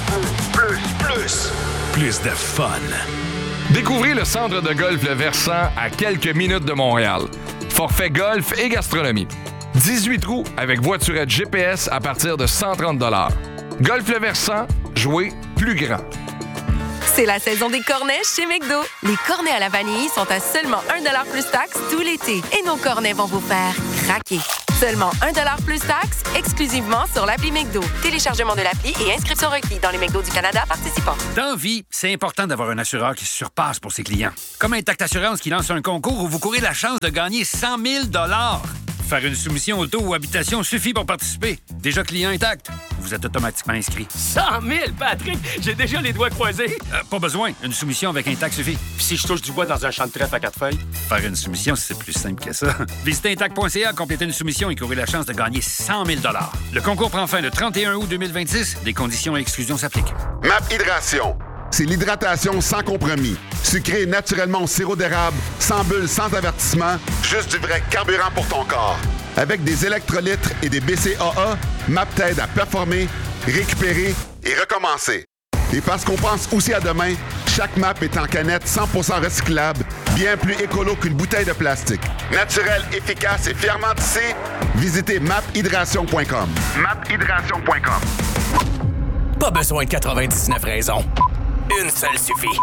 Plus de fun. Découvrez le centre de golf Le Versant à quelques minutes de Montréal. Forfait golf et gastronomie. 18 trous avec voiturette GPS à partir de 130 $. Golf Le Versant, jouez plus grand. C'est la saison des cornets chez McDo. Les cornets à la vanille sont à seulement 1$ plus taxes tout l'été. Et nos cornets vont vous faire craquer. Seulement 1$ plus taxes, exclusivement sur l'appli McDo. Téléchargement de l'appli et inscription requis dans les McDo du Canada participants. Dans vie, c'est important d'avoir un assureur qui se surpasse pour ses clients. Comme Intact Assurance qui lance un concours où vous courez la chance de gagner 100 000 $. Faire une soumission auto ou habitation suffit pour participer. Déjà client Intact, vous êtes automatiquement inscrit. 100 000, Patrick! J'ai déjà les doigts croisés. Pas besoin. Une soumission avec Intact suffit. Puis si je touche du bois dans un champ de trèfle à 4 feuilles? Faire une soumission, c'est plus simple que ça. Visitez Intact.ca, complétez une soumission et courez la chance de gagner 100 000 $. Le concours prend fin le 31 août 2026. Des conditions et exclusions s'appliquent. MAP Hydration. C'est l'hydratation sans compromis. Sucré naturellement au sirop d'érable, sans bulles, sans avertissement, juste du vrai carburant pour ton corps. Avec des électrolytes et des BCAA, MAP t'aide à performer, récupérer et recommencer. Et parce qu'on pense aussi à demain, chaque MAP est en canette 100% recyclable, bien plus écolo qu'une bouteille de plastique. Naturel, efficace et fièrement tissé, visitez maphydration.com. maphydration.com. Pas besoin de 99 raisons. Une seule suffit.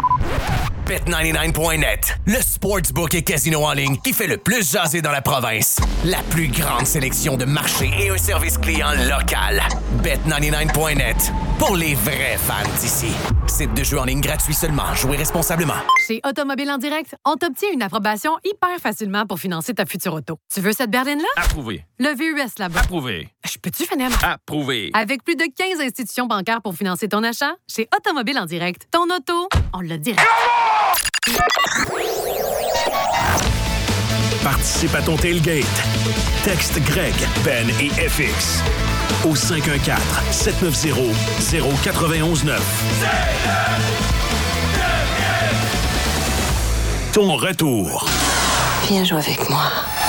Bet99.net, le sportsbook et casino en ligne qui fait le plus jaser dans la province. La plus grande sélection de marchés et un service client local. Bet99.net, pour les vrais fans d'ici. Site de jeu en ligne gratuit seulement. Jouez responsablement. Chez Automobile en direct, on t'obtient une approbation hyper facilement pour financer ta future auto. Tu veux cette berline-là? Approuvé. Le VUS là-bas. Approuvé. Je peux-tu finir ma... Approuvé. Avec plus de 15 institutions bancaires pour financer ton achat, chez Automobile en direct, ton auto, on l'a direct. Participe à ton tailgate. Texte Greg, Ben et FX au 514-790-0919. Ton retour. Viens jouer avec moi.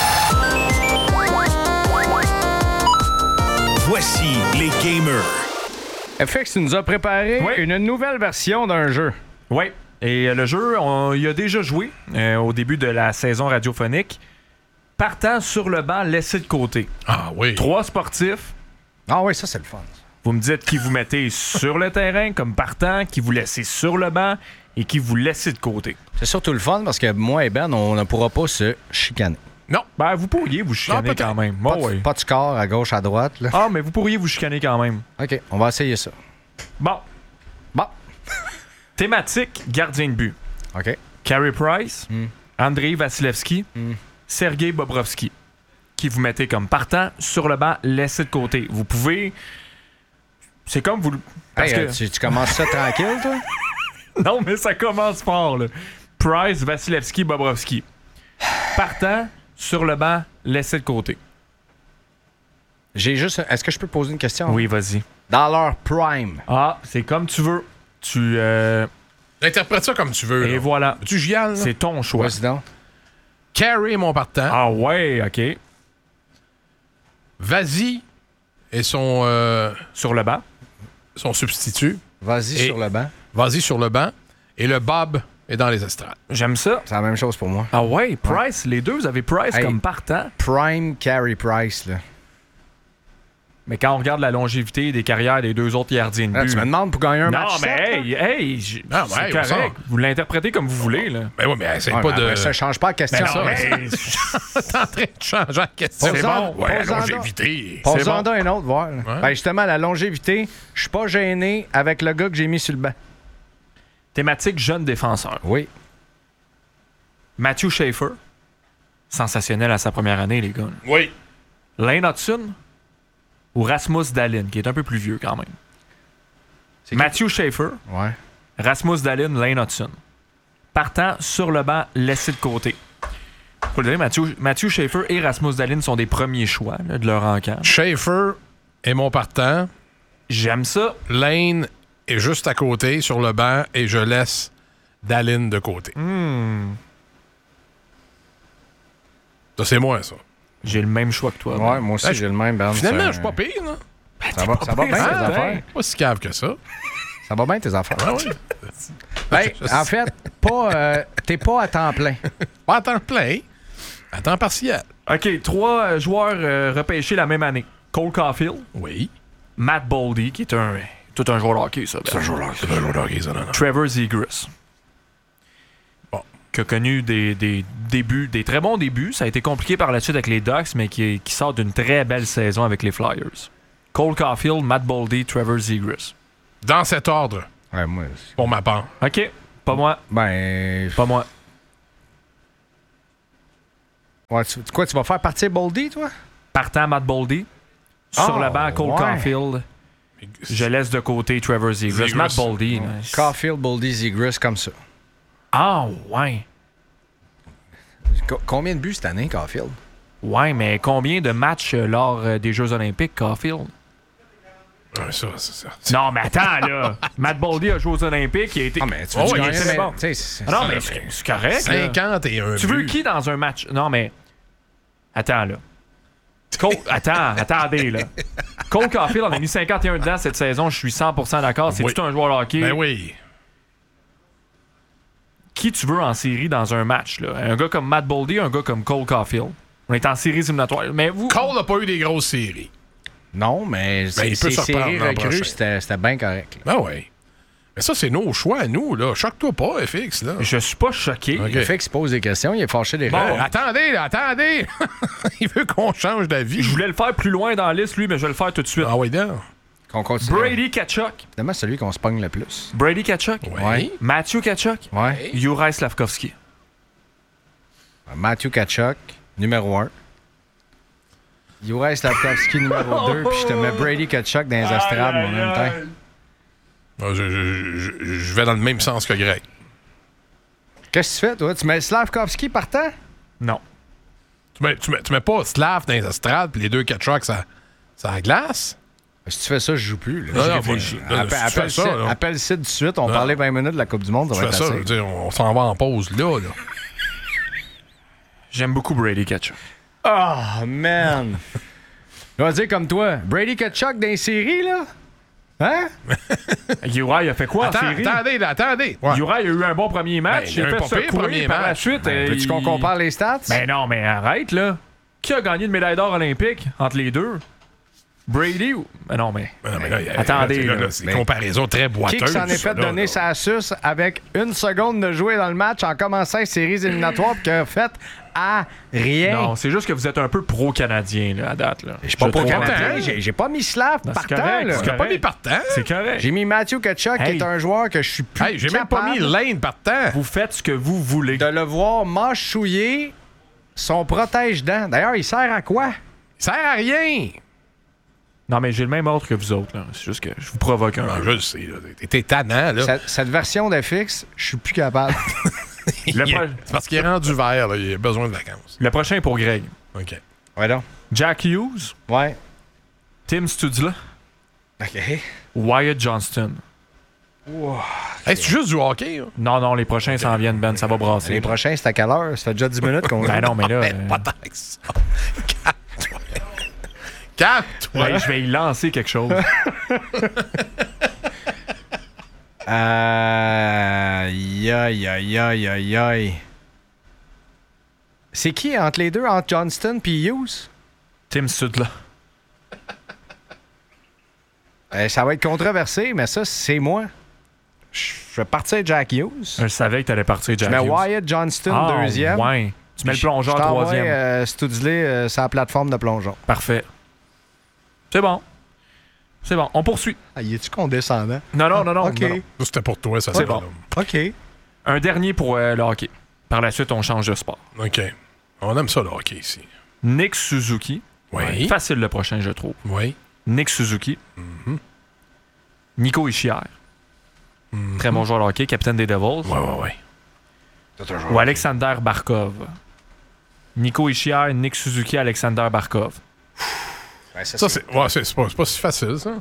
Voici les gamers. FX nous a préparé une nouvelle version d'un jeu. Oui. Et le jeu, on y a déjà joué au début de la saison radiophonique. Partant sur le banc, laissé de côté. Ah oui. 3 sportifs. Ah oui, ça c'est le fun. Vous me dites qui vous mettez sur le terrain comme partant, qui vous laissez sur le banc et qui vous laissez de côté. C'est surtout le fun parce que moi et Ben, on ne pourra pas se chicaner. Non. Ben, vous pourriez vous chicaner quand même. Pas de score à gauche, à droite. Là. Ah, mais vous pourriez vous chicaner quand même. OK, on va essayer ça. Bon. Thématique, gardien de but. OK. Carey Price, Andrei Vasilevski, Sergei Bobrovski. Qui vous mettez comme partant sur le banc, laissé de côté. Vous pouvez... C'est comme vous... Parce que... tu commences ça tranquille, toi? Non, mais ça commence fort, là. Price, Vasilevski, Bobrovski. Partant sur le banc, laissé de côté. J'ai juste... Est-ce que je peux poser une question? Oui, vas-y. Dans leur prime. Ah, c'est comme tu veux. Tu... Interprète ça comme tu veux. Et là. voilà. Tu giales? C'est ton choix. Vas-y donc. Carey, mon partant. Ah ouais, OK. Vas-y et son... sur le banc. Son substitut. Vas-y sur le banc. Vas-y sur le banc. Et le Bob est dans les estrades. J'aime ça. C'est la même chose pour moi. Ah ouais, Price. Les deux, vous avez Price comme partant. Prime Carey Price, là. Mais quand on regarde la longévité des carrières des deux autres gardiens de but... tu me demandes pour gagner un match. Non, mais c'est correct. Vous l'interprétez comme vous voulez, là. Ben oui, mais c'est pas de... Ça change pas la question. T'es en train de changer la question. C'est bon. Ouais, la longévité. Pose-en un autre, voir. Ben justement, la longévité, je suis pas gêné avec le gars que j'ai mis sur le banc. Thématique jeune défenseur. Oui. Matthew Schaefer. Sensationnel à sa première année, les gars. Oui. Lane Hudson ou Rasmus Dahlin, qui est un peu plus vieux quand même. Matthew Schaefer. Ouais. Rasmus Dahlin, Lane Hudson. Partant sur le banc, laissé de côté. Faut le dire, Mathieu Schaefer et Rasmus Dahlin sont des premiers choix là, de leur encamp. Schaefer est mon partant. J'aime ça. Lane est juste à côté, sur le banc, et je laisse Dahlin de côté. Ça, c'est moi, ça. J'ai le même choix que toi. Ouais, moi aussi, j'ai le même. Ben, finalement, je suis pas pire, là. Ça va bien, tes affaires. Pas si cave que ça. Ça va bien, tes affaires. Ah oui. Ben, en fait, t'es pas à temps plein. Pas à temps plein, à temps partiel. OK, 3 joueurs repêchés la même année. Cole Caulfield. Oui. Matt Boldy, qui est tout un joueur de hockey, ça. C'est un joueur de hockey, ça, non. Trevor Zegras. Bon. Qui a connu des débuts, des très bons débuts. Ça a été compliqué par la suite avec les Ducks, mais qui sort d'une très belle saison avec les Flyers. Cole Caulfield, Matt Boldy, Trevor Zegras. Dans cet ordre. Ouais, moi. Pour ma part. OK. Pas moi. Ben. Pas moi. Ouais, tu vas faire partir Boldy, toi? Partant Matt Boldy. Sur le banc, Cole Caulfield. Je laisse de côté Trevor Zegras. Matt Boldy. Nice. Caulfield, Boldy, Zegras, comme ça. Ah, ouais. Combien de buts cette année, Caulfield? Ouais, mais combien de matchs lors des Jeux Olympiques, Caulfield? Ouais, ça, c'est ça. Non, mais attends, là. Matt Boldy a joué aux Olympiques. Il a été. Ah, mais tu veux il était bon. Non, mais c'est c'est correct. 51 Tu veux qui dans un match? Non, mais. Attends, là. Attendez, là. Cole Caulfield en a mis 51 dedans cette saison. Je suis 100% d'accord. C'est tout un joueur de hockey. Ben oui. Qui tu veux en série dans un match, là? Un gars comme Matt Boldy, un gars comme Cole Caulfield. On est en série éliminatoire. Mais vous. Cole n'a pas eu des grosses séries. Non, mais il peut se séries reprendre recrues, c'était bien correct. Ah oui. Mais ça, c'est nos choix à nous, là. Choque-toi pas, FX, là. Je suis pas choqué. Okay. FX pose des questions, il est fâché des rêves. Attendez! Il veut qu'on change d'avis. Je voulais le faire plus loin dans la liste, lui, mais je vais le faire tout de suite. Ah oui, d'accord. Qu'on continue. Brady Tkachuk. Évidemment, c'est celui qu'on se pogne le plus. Brady Tkachuk. Oui. Matthew Tkachuk. Oui. Juraj Slavkovski. Matthew Tkachuk, numéro 1. Juraj Slavkovski, numéro 2. Puis je te mets Brady Tkachuk dans les estrades, mon même temps. Je vais dans le même sens que Greg. Qu'est-ce que tu fais, toi? Tu mets Slavkovski partant? Non. Tu mets pas Slav dans les estrades puis les deux Tkachuk, ça glace? Si tu fais ça, je joue plus. Là. Non, réfléchis. Appelle le site tout de suite. On parlait 20 minutes de la Coupe du Monde. Ça va être ça, je veux dire, on s'en va en pause là. J'aime beaucoup Brady Tkachuk. Oh, man! Je vais dire comme toi. Brady Tkachuk dans les séries, là? Hein? Uri a fait quoi en série? Attendez. Ouais. Uri a eu un bon premier match. Il a fait ça courir par la suite. Veux-tu qu'on compare les stats? Ben non, mais arrête, là. Qui a gagné une médaille d'or olympique entre les deux? Brady ou... Ben non, mais... attendez, là. C'est une comparaison très boiteuse. Qui s'en est fait donner sa suce avec 1 seconde de jouer dans le match en commençant les séries éliminatoires puis qui a fait à rien? Non, c'est juste que vous êtes un peu pro-canadien, là, à date, là. Je suis pas pro-canadien. J'ai pas mis Slav partant, là. J'ai pas mis partant. C'est correct. J'ai mis Matthew Tkachuk, qui est un joueur que je suis plus j'ai même pas mis Lane partant. Vous faites ce que vous voulez. De le voir mâchouiller son protège-dents. D'ailleurs, il sert à quoi? Il sert à rien. Non, mais j'ai le même ordre que vous autres. Là. C'est juste que je vous provoque un peu. Je le sais. T'es tannant, là. Cette version d'FX, je suis plus capable. C'est parce qu'il est rendu vert, là. Il a besoin de vacances. Le prochain est pour Greg. OK. Ouais, donc. Jack Hughes. Ouais. Tim Stutzla. OK. Wyatt Johnston. Wow. Hey, c'est juste du hockey, là? Non, les prochains s'en viennent, Ben. Ça va brasser. Les prochains, c'est à quelle heure? Ça fait déjà 10 minutes qu'on... Ben non, mais là... Pas tant que ça. Calme-toi. Ouais, je vais y lancer quelque chose. Aïe. C'est qui entre les deux, entre Johnston et Hughes? Tim Stutzla. Ça va être controversé, mais ça, c'est moi. Je vais partir Jack Hughes. Je savais que tu allais partir Jack Hughes. Je mets Wyatt Johnston deuxième. Ouais. Tu mets le plongeur troisième. Stutzla sur la plateforme de plongeon. Parfait. C'est bon. On poursuit. Ah, y est-tu condescendant? Non. OK. Non. C'était pour toi, ça. C'est bon. OK. Un dernier pour le hockey. Par la suite, on change de sport. OK. On aime ça, le hockey, ici. Nick Suzuki. Oui. Facile le prochain, je trouve. Oui. Nick Suzuki. Mm-hmm. Nico Hischier. Mm-hmm. Très bon joueur de hockey, capitaine des Devils. Oui. Ou Alexander Barkov. Nico Hischier, Nick Suzuki, Alexander Barkov. Ça, c'est pas si facile, ça.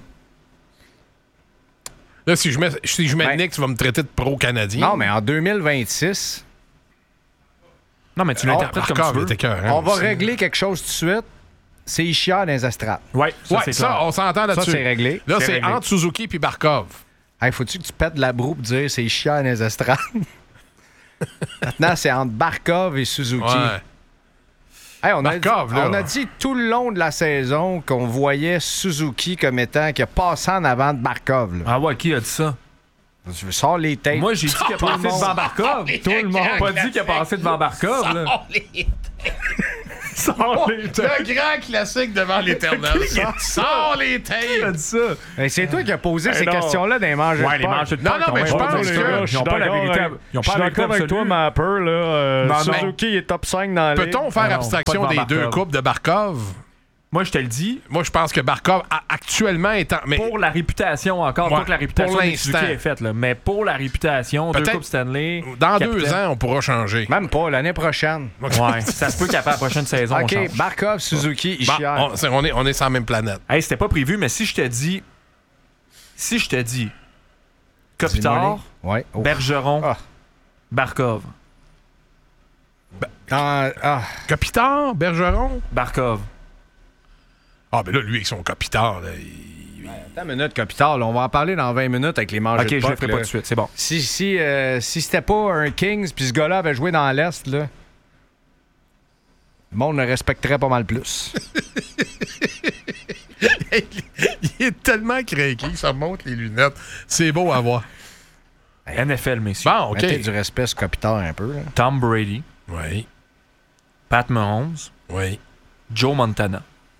Là, si je mets Nick, tu vas me traiter de pro-canadien. Non, mais en 2026... Non, mais tu l'interprètes comme tu veux. On va régler quelque chose tout de suite. C'est Hischier dans les estrades. Oui, ça, on s'entend là-dessus. Ça, c'est réglé. Là, c'est entre Suzuki et Barkov. Hey, faut-tu que tu pètes la broue pour dire c'est Hischier dans les estrades? Maintenant, c'est entre Barkov et Suzuki. Ouais. Hey, on Barkov, a dit tout le long de la saison qu'on voyait Suzuki comme étant qui a passé en avant de Barkov. Là. Ah ouais, qui a dit ça? Je sors les têtes. Moi, j'ai dit qu'il a passé devant Barkov. Tout le monde n'a pas dit qu'il a passé devant Barkov. Sors les têtes. Le grand classique devant l'éternel. Sors les têtes. Qui a dit ça? C'est toi qui as posé ces questions-là dans les manches de les manches de Non, mais je pense que... Ils n'ont pas la vérité. Je suis d'accord avec toi, Mapper. Là, Suzuki est top 5 dans la ligue. Peut-on faire abstraction des deux coupes de Barkov? Moi, je te le dis. Moi, je pense que Barkov, actuellement, étant... Mais... Pour la réputation, encore. Pas que la réputation de Suzuki est faite, là, mais pour la réputation, deux coupes Stanley... Dans 2 ans, on pourra changer. Même pas, l'année prochaine. Ouais, ça se peut qu'après la prochaine saison, on change. OK, Barkov, Suzuki, Hischier. On est sur la même planète. Hey, c'était pas prévu, mais si je te dis... Kopitar, Bergeron, Barkov. Kopitar, Bergeron, Barkov. Ah, ben là, lui, avec son Kopitar, là, Attends une minute, Kopitar, on va en parler dans 20 minutes avec les manches de OK, je le ferai pas tout de suite, c'est bon. Si c'était pas un Kings puis ce gars-là avait joué dans l'Est, là, le monde le respecterait pas mal plus. Il est tellement craqué, ça monte les lunettes. C'est beau à voir. NFL, messieurs. Bon, OK. Mettez du respect sur Kopitar un peu. Là. Tom Brady. Oui. Pat Mahomes. Oui. Joe Montana.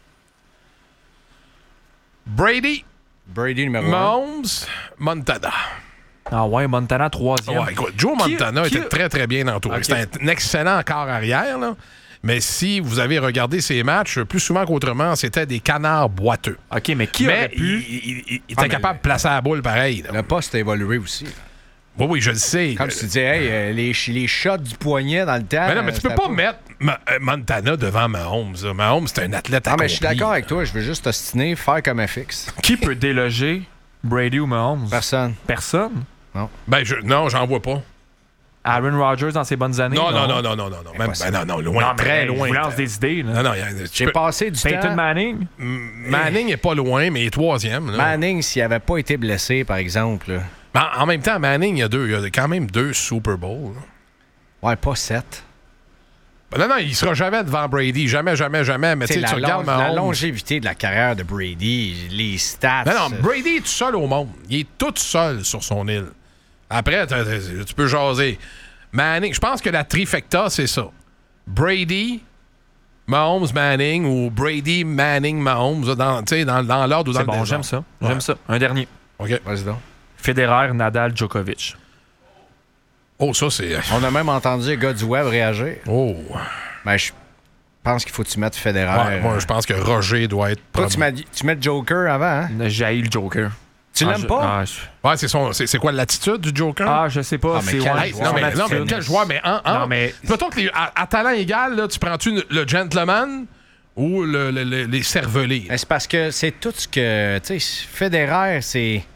Brady numéro 1. Mahomes, Montana. Ah ouais, Montana 3e. Ouais, écoute, Joe Montana était très, très bien entouré. Okay. C'était un excellent corps arrière, là. Mais si vous avez regardé ses matchs, plus souvent qu'autrement, c'était des canards boiteux. OK, mais qui aurait pu... Il était capable de placer la boule pareil. Là. Le poste a évolué aussi. Oui, je le sais. Comme tu disais, les shots du poignet dans le temps... Mais non, mais tu peux pas mettre Montana devant Mahomes. Là. Mahomes, c'est un athlète accompli. Non, mais je suis d'accord avec toi. Je veux juste ostiner, faire comme FX. Qui peut déloger Brady ou Mahomes? Personne. Personne? Non. Non, j'en vois pas. Aaron Rodgers dans ses bonnes années? Non. Même, non, loin, très loin. Je vous lance des idées. Là. Non, j'ai passé du Peyton temps... Manning? Manning est pas loin, mais il est 3e. Là. Manning, s'il n'avait pas été blessé, par exemple... Là. En même temps, Manning, il y a quand même 2 Super Bowls. Là. Ouais, pas 7. Non, il sera jamais devant Brady. Jamais. Mais tu regardes la longévité de la carrière de Brady, les stats... Non, Brady est tout seul au monde. Il est tout seul sur son île. Après, tu peux jaser. Manning, je pense que la trifecta, c'est ça. Brady, Mahomes, Manning ou Brady, Manning, Mahomes, dans l'ordre ou dans le désordre. J'aime ça. Ouais. J'aime ça. Un dernier. OK. Vas-y donc. Federer, Nadal, Djokovic. Oh, ça, c'est... On a même entendu les gars du web réagir. Oh. Ben, je pense qu'il faut que tu mettes Federer. Ouais, moi, je pense que Roger doit être... Toi, tu mets Joker avant, hein? J'ai haï le Joker. Tu l'aimes pas? Ouais, c'est quoi l'attitude du Joker? Ah, je sais pas. Mais quel joueur? Mais plutôt que à talent égal, là, tu prends-tu le gentleman ou les cervelés? C'est parce que c'est tout ce que... Tu sais, Federer, c'est...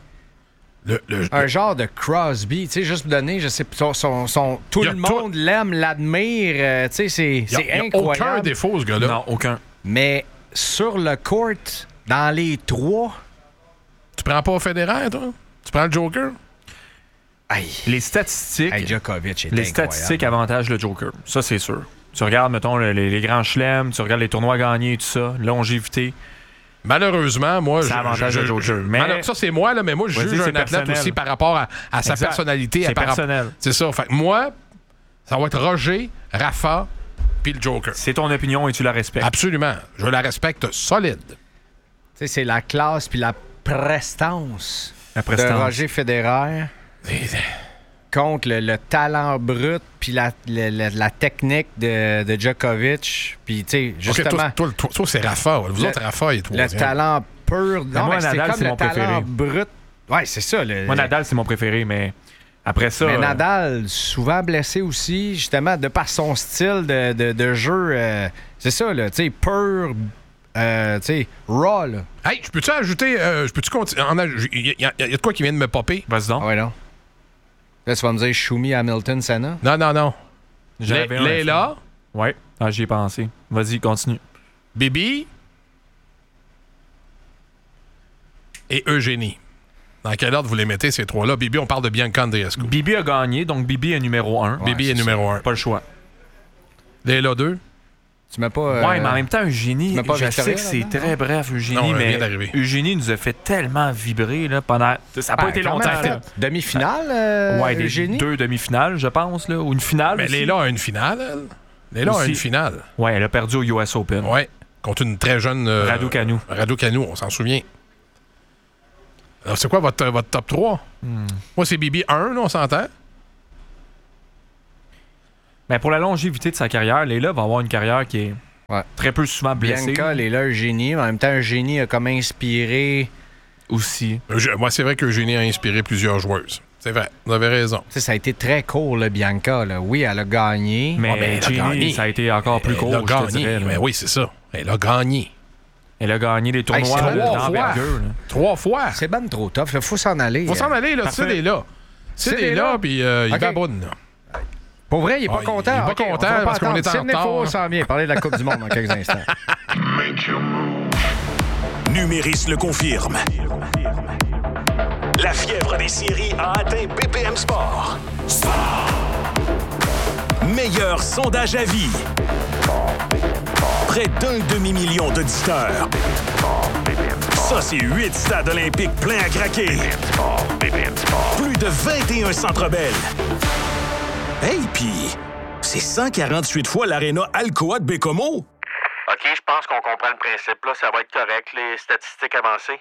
un genre de Crosby, tu sais, juste pour donner, je sais, tout le monde l'aime, l'admire, tu sais, c'est incroyable. Il n'y a aucun défaut, ce gars-là. Non, aucun. Mais sur le court, dans les 3... Tu prends pas Federer, toi? Tu prends le Joker? Aïe. Les statistiques... Djokovic est les statistiques avantagent le Joker, ça, c'est sûr. Tu regardes, mettons, les grands chelems, tu regardes les tournois gagnés, tout ça, longévité... Malheureusement, moi, ça avantage le Joker. Mais ça, c'est moi, là, mais moi, je juge un athlète aussi par rapport à sa personnalité. C'est personnel. C'est ça. Fait, moi, ça va être Roger, Rafa, puis le Joker. C'est ton opinion et tu la respectes. Absolument. Je la respecte solide. Tu sais, c'est la classe puis la prestance de Roger Federer contre le talent brut puis la technique de Djokovic. Puis, tu sais, justement... Okay, toi, c'est Rafa. Vous autres, Rafa est le talent pur. Non, moi, Nadal, c'est mon préféré. Brut. Ouais, c'est ça. Moi, Nadal, c'est mon préféré, mais Après ça... Mais Nadal, souvent blessé aussi, justement, de par son style de jeu. C'est ça, là, tu sais, pur, tu sais, raw, là. Hey, je peux-tu ajouter... je peux-tu continuer? Il y a de quoi qui vient de me popper? Vas-y donc. Ah ouais, non. Là, tu vas me dire Shumi, Hamilton, Senna? Non. Léla? Ouais. Ah, j'y ai pensé. Vas-y, continue. Bibi et Eugénie. Dans quel ordre vous les mettez, ces trois-là? Bibi, on parle de Bianca Andreescu. Bibi a gagné, donc Bibi est numéro 1. Bibi est numéro 1. Pas le choix. Léla 2. Tu mets pas... Ouais, mais en même temps, Eugénie, je sais que c'est très bref, Eugénie, mais Eugénie nous a fait tellement vibrer là, pendant... Ça n'a pas été longtemps. Demi-finale, ouais, Eugénie? 2 demi-finales, je pense, là, ou une finale. Mais aussi. Léla a une finale, elle. Léla a une finale. Ouais, elle a perdu au US Open. Ouais, contre une très jeune... Raducanu, on s'en souvient. Alors, c'est quoi votre top 3? Moi, c'est Bibi 1, là, on s'entend? Mais pour la longévité de sa carrière, Léla va avoir une carrière qui est très peu souvent blessée. Bianca, Léla, Eugénie. En même temps, Eugénie a comme inspiré aussi. Moi, c'est vrai qu'Eugénie a inspiré plusieurs joueuses. C'est vrai, vous avez raison. T'sais, ça a été très court, là, Bianca. Là. Oui, elle a gagné. Mais Eugénie, ça a été encore plus court, je te dirais. Mais oui, c'est ça. Elle a gagné. Elle a gagné des tournois d'envergure. 3 fois. C'est ben trop tough. Il faut s'en aller. Faut s'en aller, là. Sid est là. Sid est là, puis il baboune, là. Pour vrai, il est pas content. Il est pas content parce qu'on est en retard. Sidney s'en vient parler de la Coupe du Monde dans quelques instants. Numéris le confirme. La fièvre des séries a atteint BPM Sport. Meilleur sondage à vie. Près d'1 demi-million d'auditeurs. Ça, c'est 8 stades olympiques pleins à craquer. Plus de 21 Centre Bell. Hey, pis c'est 148 fois l'aréna Alcoa de Bécomo. OK, je pense qu'on comprend le principe. Là, ça va être correct, les statistiques avancées.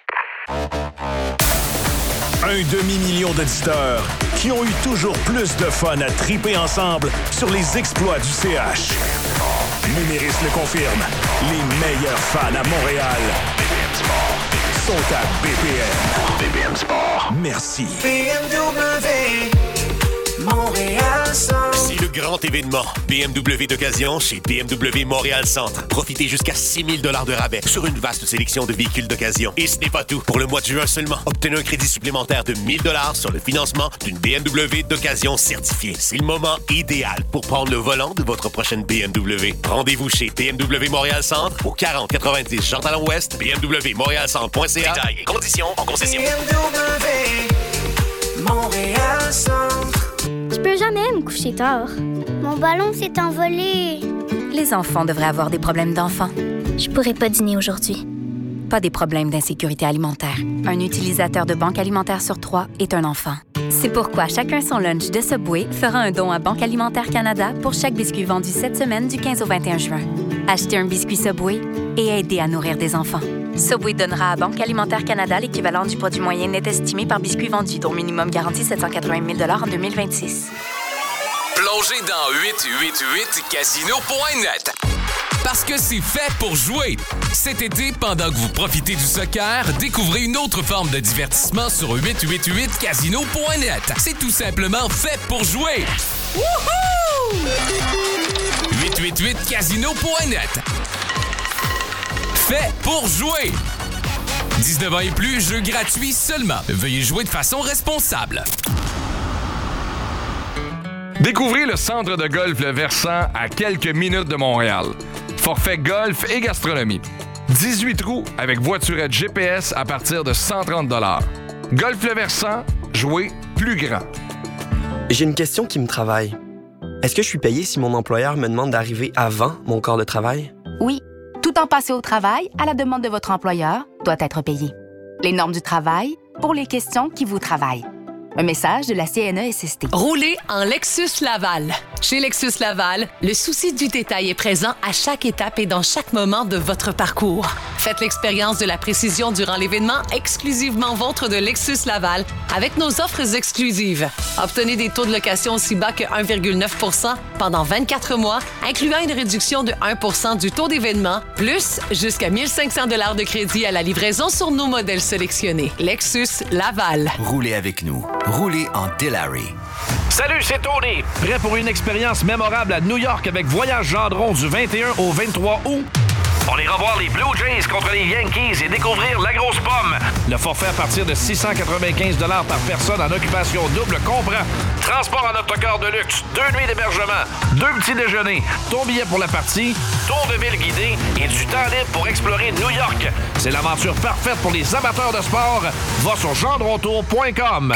1 demi-million d'auditeurs qui ont eu toujours plus de fun à triper ensemble sur les exploits du CH. Numéris le confirme. Les meilleurs fans à Montréal sont à BPM. BPM Sport. Merci. BMW. Montréal Centre. C'est le grand événement BMW d'occasion chez BMW Montréal Centre. Profitez jusqu'à 6 000 $ de rabais sur une vaste sélection de véhicules d'occasion. Et ce n'est pas tout. Pour le mois de juin seulement, obtenez un crédit supplémentaire de 1 000 $ sur le financement d'une BMW d'occasion certifiée. C'est le moment idéal pour prendre le volant de votre prochaine BMW. Rendez-vous chez BMW Montréal Centre au 4090 Jean-Talon-Ouest, bmwmontrealcentre.ca. Détails et conditions en concession. BMW Montréal Centre. Je peux jamais me coucher tard. Mon ballon s'est envolé. Les enfants devraient avoir des problèmes d'enfants. Je pourrais pas dîner aujourd'hui. Pas des problèmes d'insécurité alimentaire. Un utilisateur de Banque Alimentaire sur 3 est un enfant. C'est pourquoi Chacun son lunch de Subway fera un don à Banque Alimentaire Canada pour chaque biscuit vendu cette semaine du 15 au 21 juin. Achetez un biscuit Subway et aidez à nourrir des enfants. Subway donnera à Banque Alimentaire Canada l'équivalent du produit moyen net estimé par biscuit vendu, dont minimum garanti 780 000 $ en 2026. Plongez dans 888casino.net. Parce que c'est fait pour jouer. Cet été, pendant que vous profitez du soccer, découvrez une autre forme de divertissement sur 888casino.net. C'est tout simplement fait pour jouer. Wouhou! 888casino.net. Fait pour jouer. 19 ans et plus, jeu gratuit seulement. Veuillez jouer de façon responsable. Découvrez le centre de golf Le Versant à quelques minutes de Montréal. Forfait golf et gastronomie. 18 trous avec voiturette GPS à partir de 130 $. Golf Le Versant, jouer plus grand. J'ai une question qui me travaille. Est-ce que je suis payé si mon employeur me demande d'arriver avant mon quart de travail? Oui. Tout temps passé au travail, à la demande de votre employeur, doit être payé. Les normes du travail pour les questions qui vous travaillent. Un message de la CNESST. Roulez en Lexus Laval. Chez Lexus Laval, le souci du détail est présent à chaque étape et dans chaque moment de votre parcours. Faites l'expérience de la précision durant l'événement exclusivement vôtre de Lexus Laval avec nos offres exclusives. Obtenez des taux de location aussi bas que 1,9 % pendant 24 mois, incluant une réduction de 1 % du taux d'événement, plus jusqu'à 1 500 $ de crédit à la livraison sur nos modèles sélectionnés. Lexus Laval. Roulez avec nous. Roulez en Delary. Salut, c'est Tony. Prêt pour une expérience mémorable à New York avec Voyage Gendron du 21 au 23 août? On ira voir les Blue Jays contre les Yankees et découvrir la grosse pomme. Le forfait à partir de 695 $ par personne en occupation double comprend transport en autocar de luxe, 2 nuits d'hébergement, 2 petits déjeuners, ton billet pour la partie, tour de ville guidé et du temps libre pour explorer New York. C'est l'aventure parfaite pour les amateurs de sport. Va sur gendrontour.com.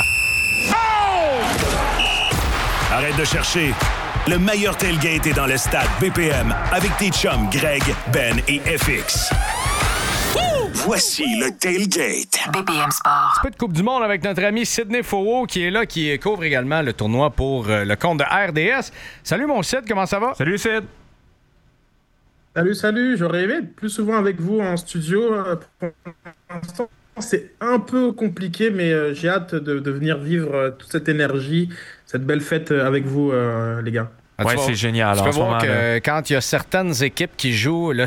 Arrête de chercher. Le meilleur tailgate est dans le stade BPM avec tes chums Greg, Ben et FX. Voici le tailgate. BPM Sport. Un peu de Coupe du Monde avec notre ami Sidney Fauveau qui est là, qui couvre également le tournoi pour le compte de RDS. Salut mon Sid, comment ça va? Salut Sid. Salut. J'aurais aimé être plus souvent avec vous en studio. Pour l'instant, c'est un peu compliqué, mais j'ai hâte de venir vivre toute cette énergie, cette belle fête avec vous, les gars. Ouais, c'est génial. Tu peux voir que quand il y a certaines équipes qui jouent, là,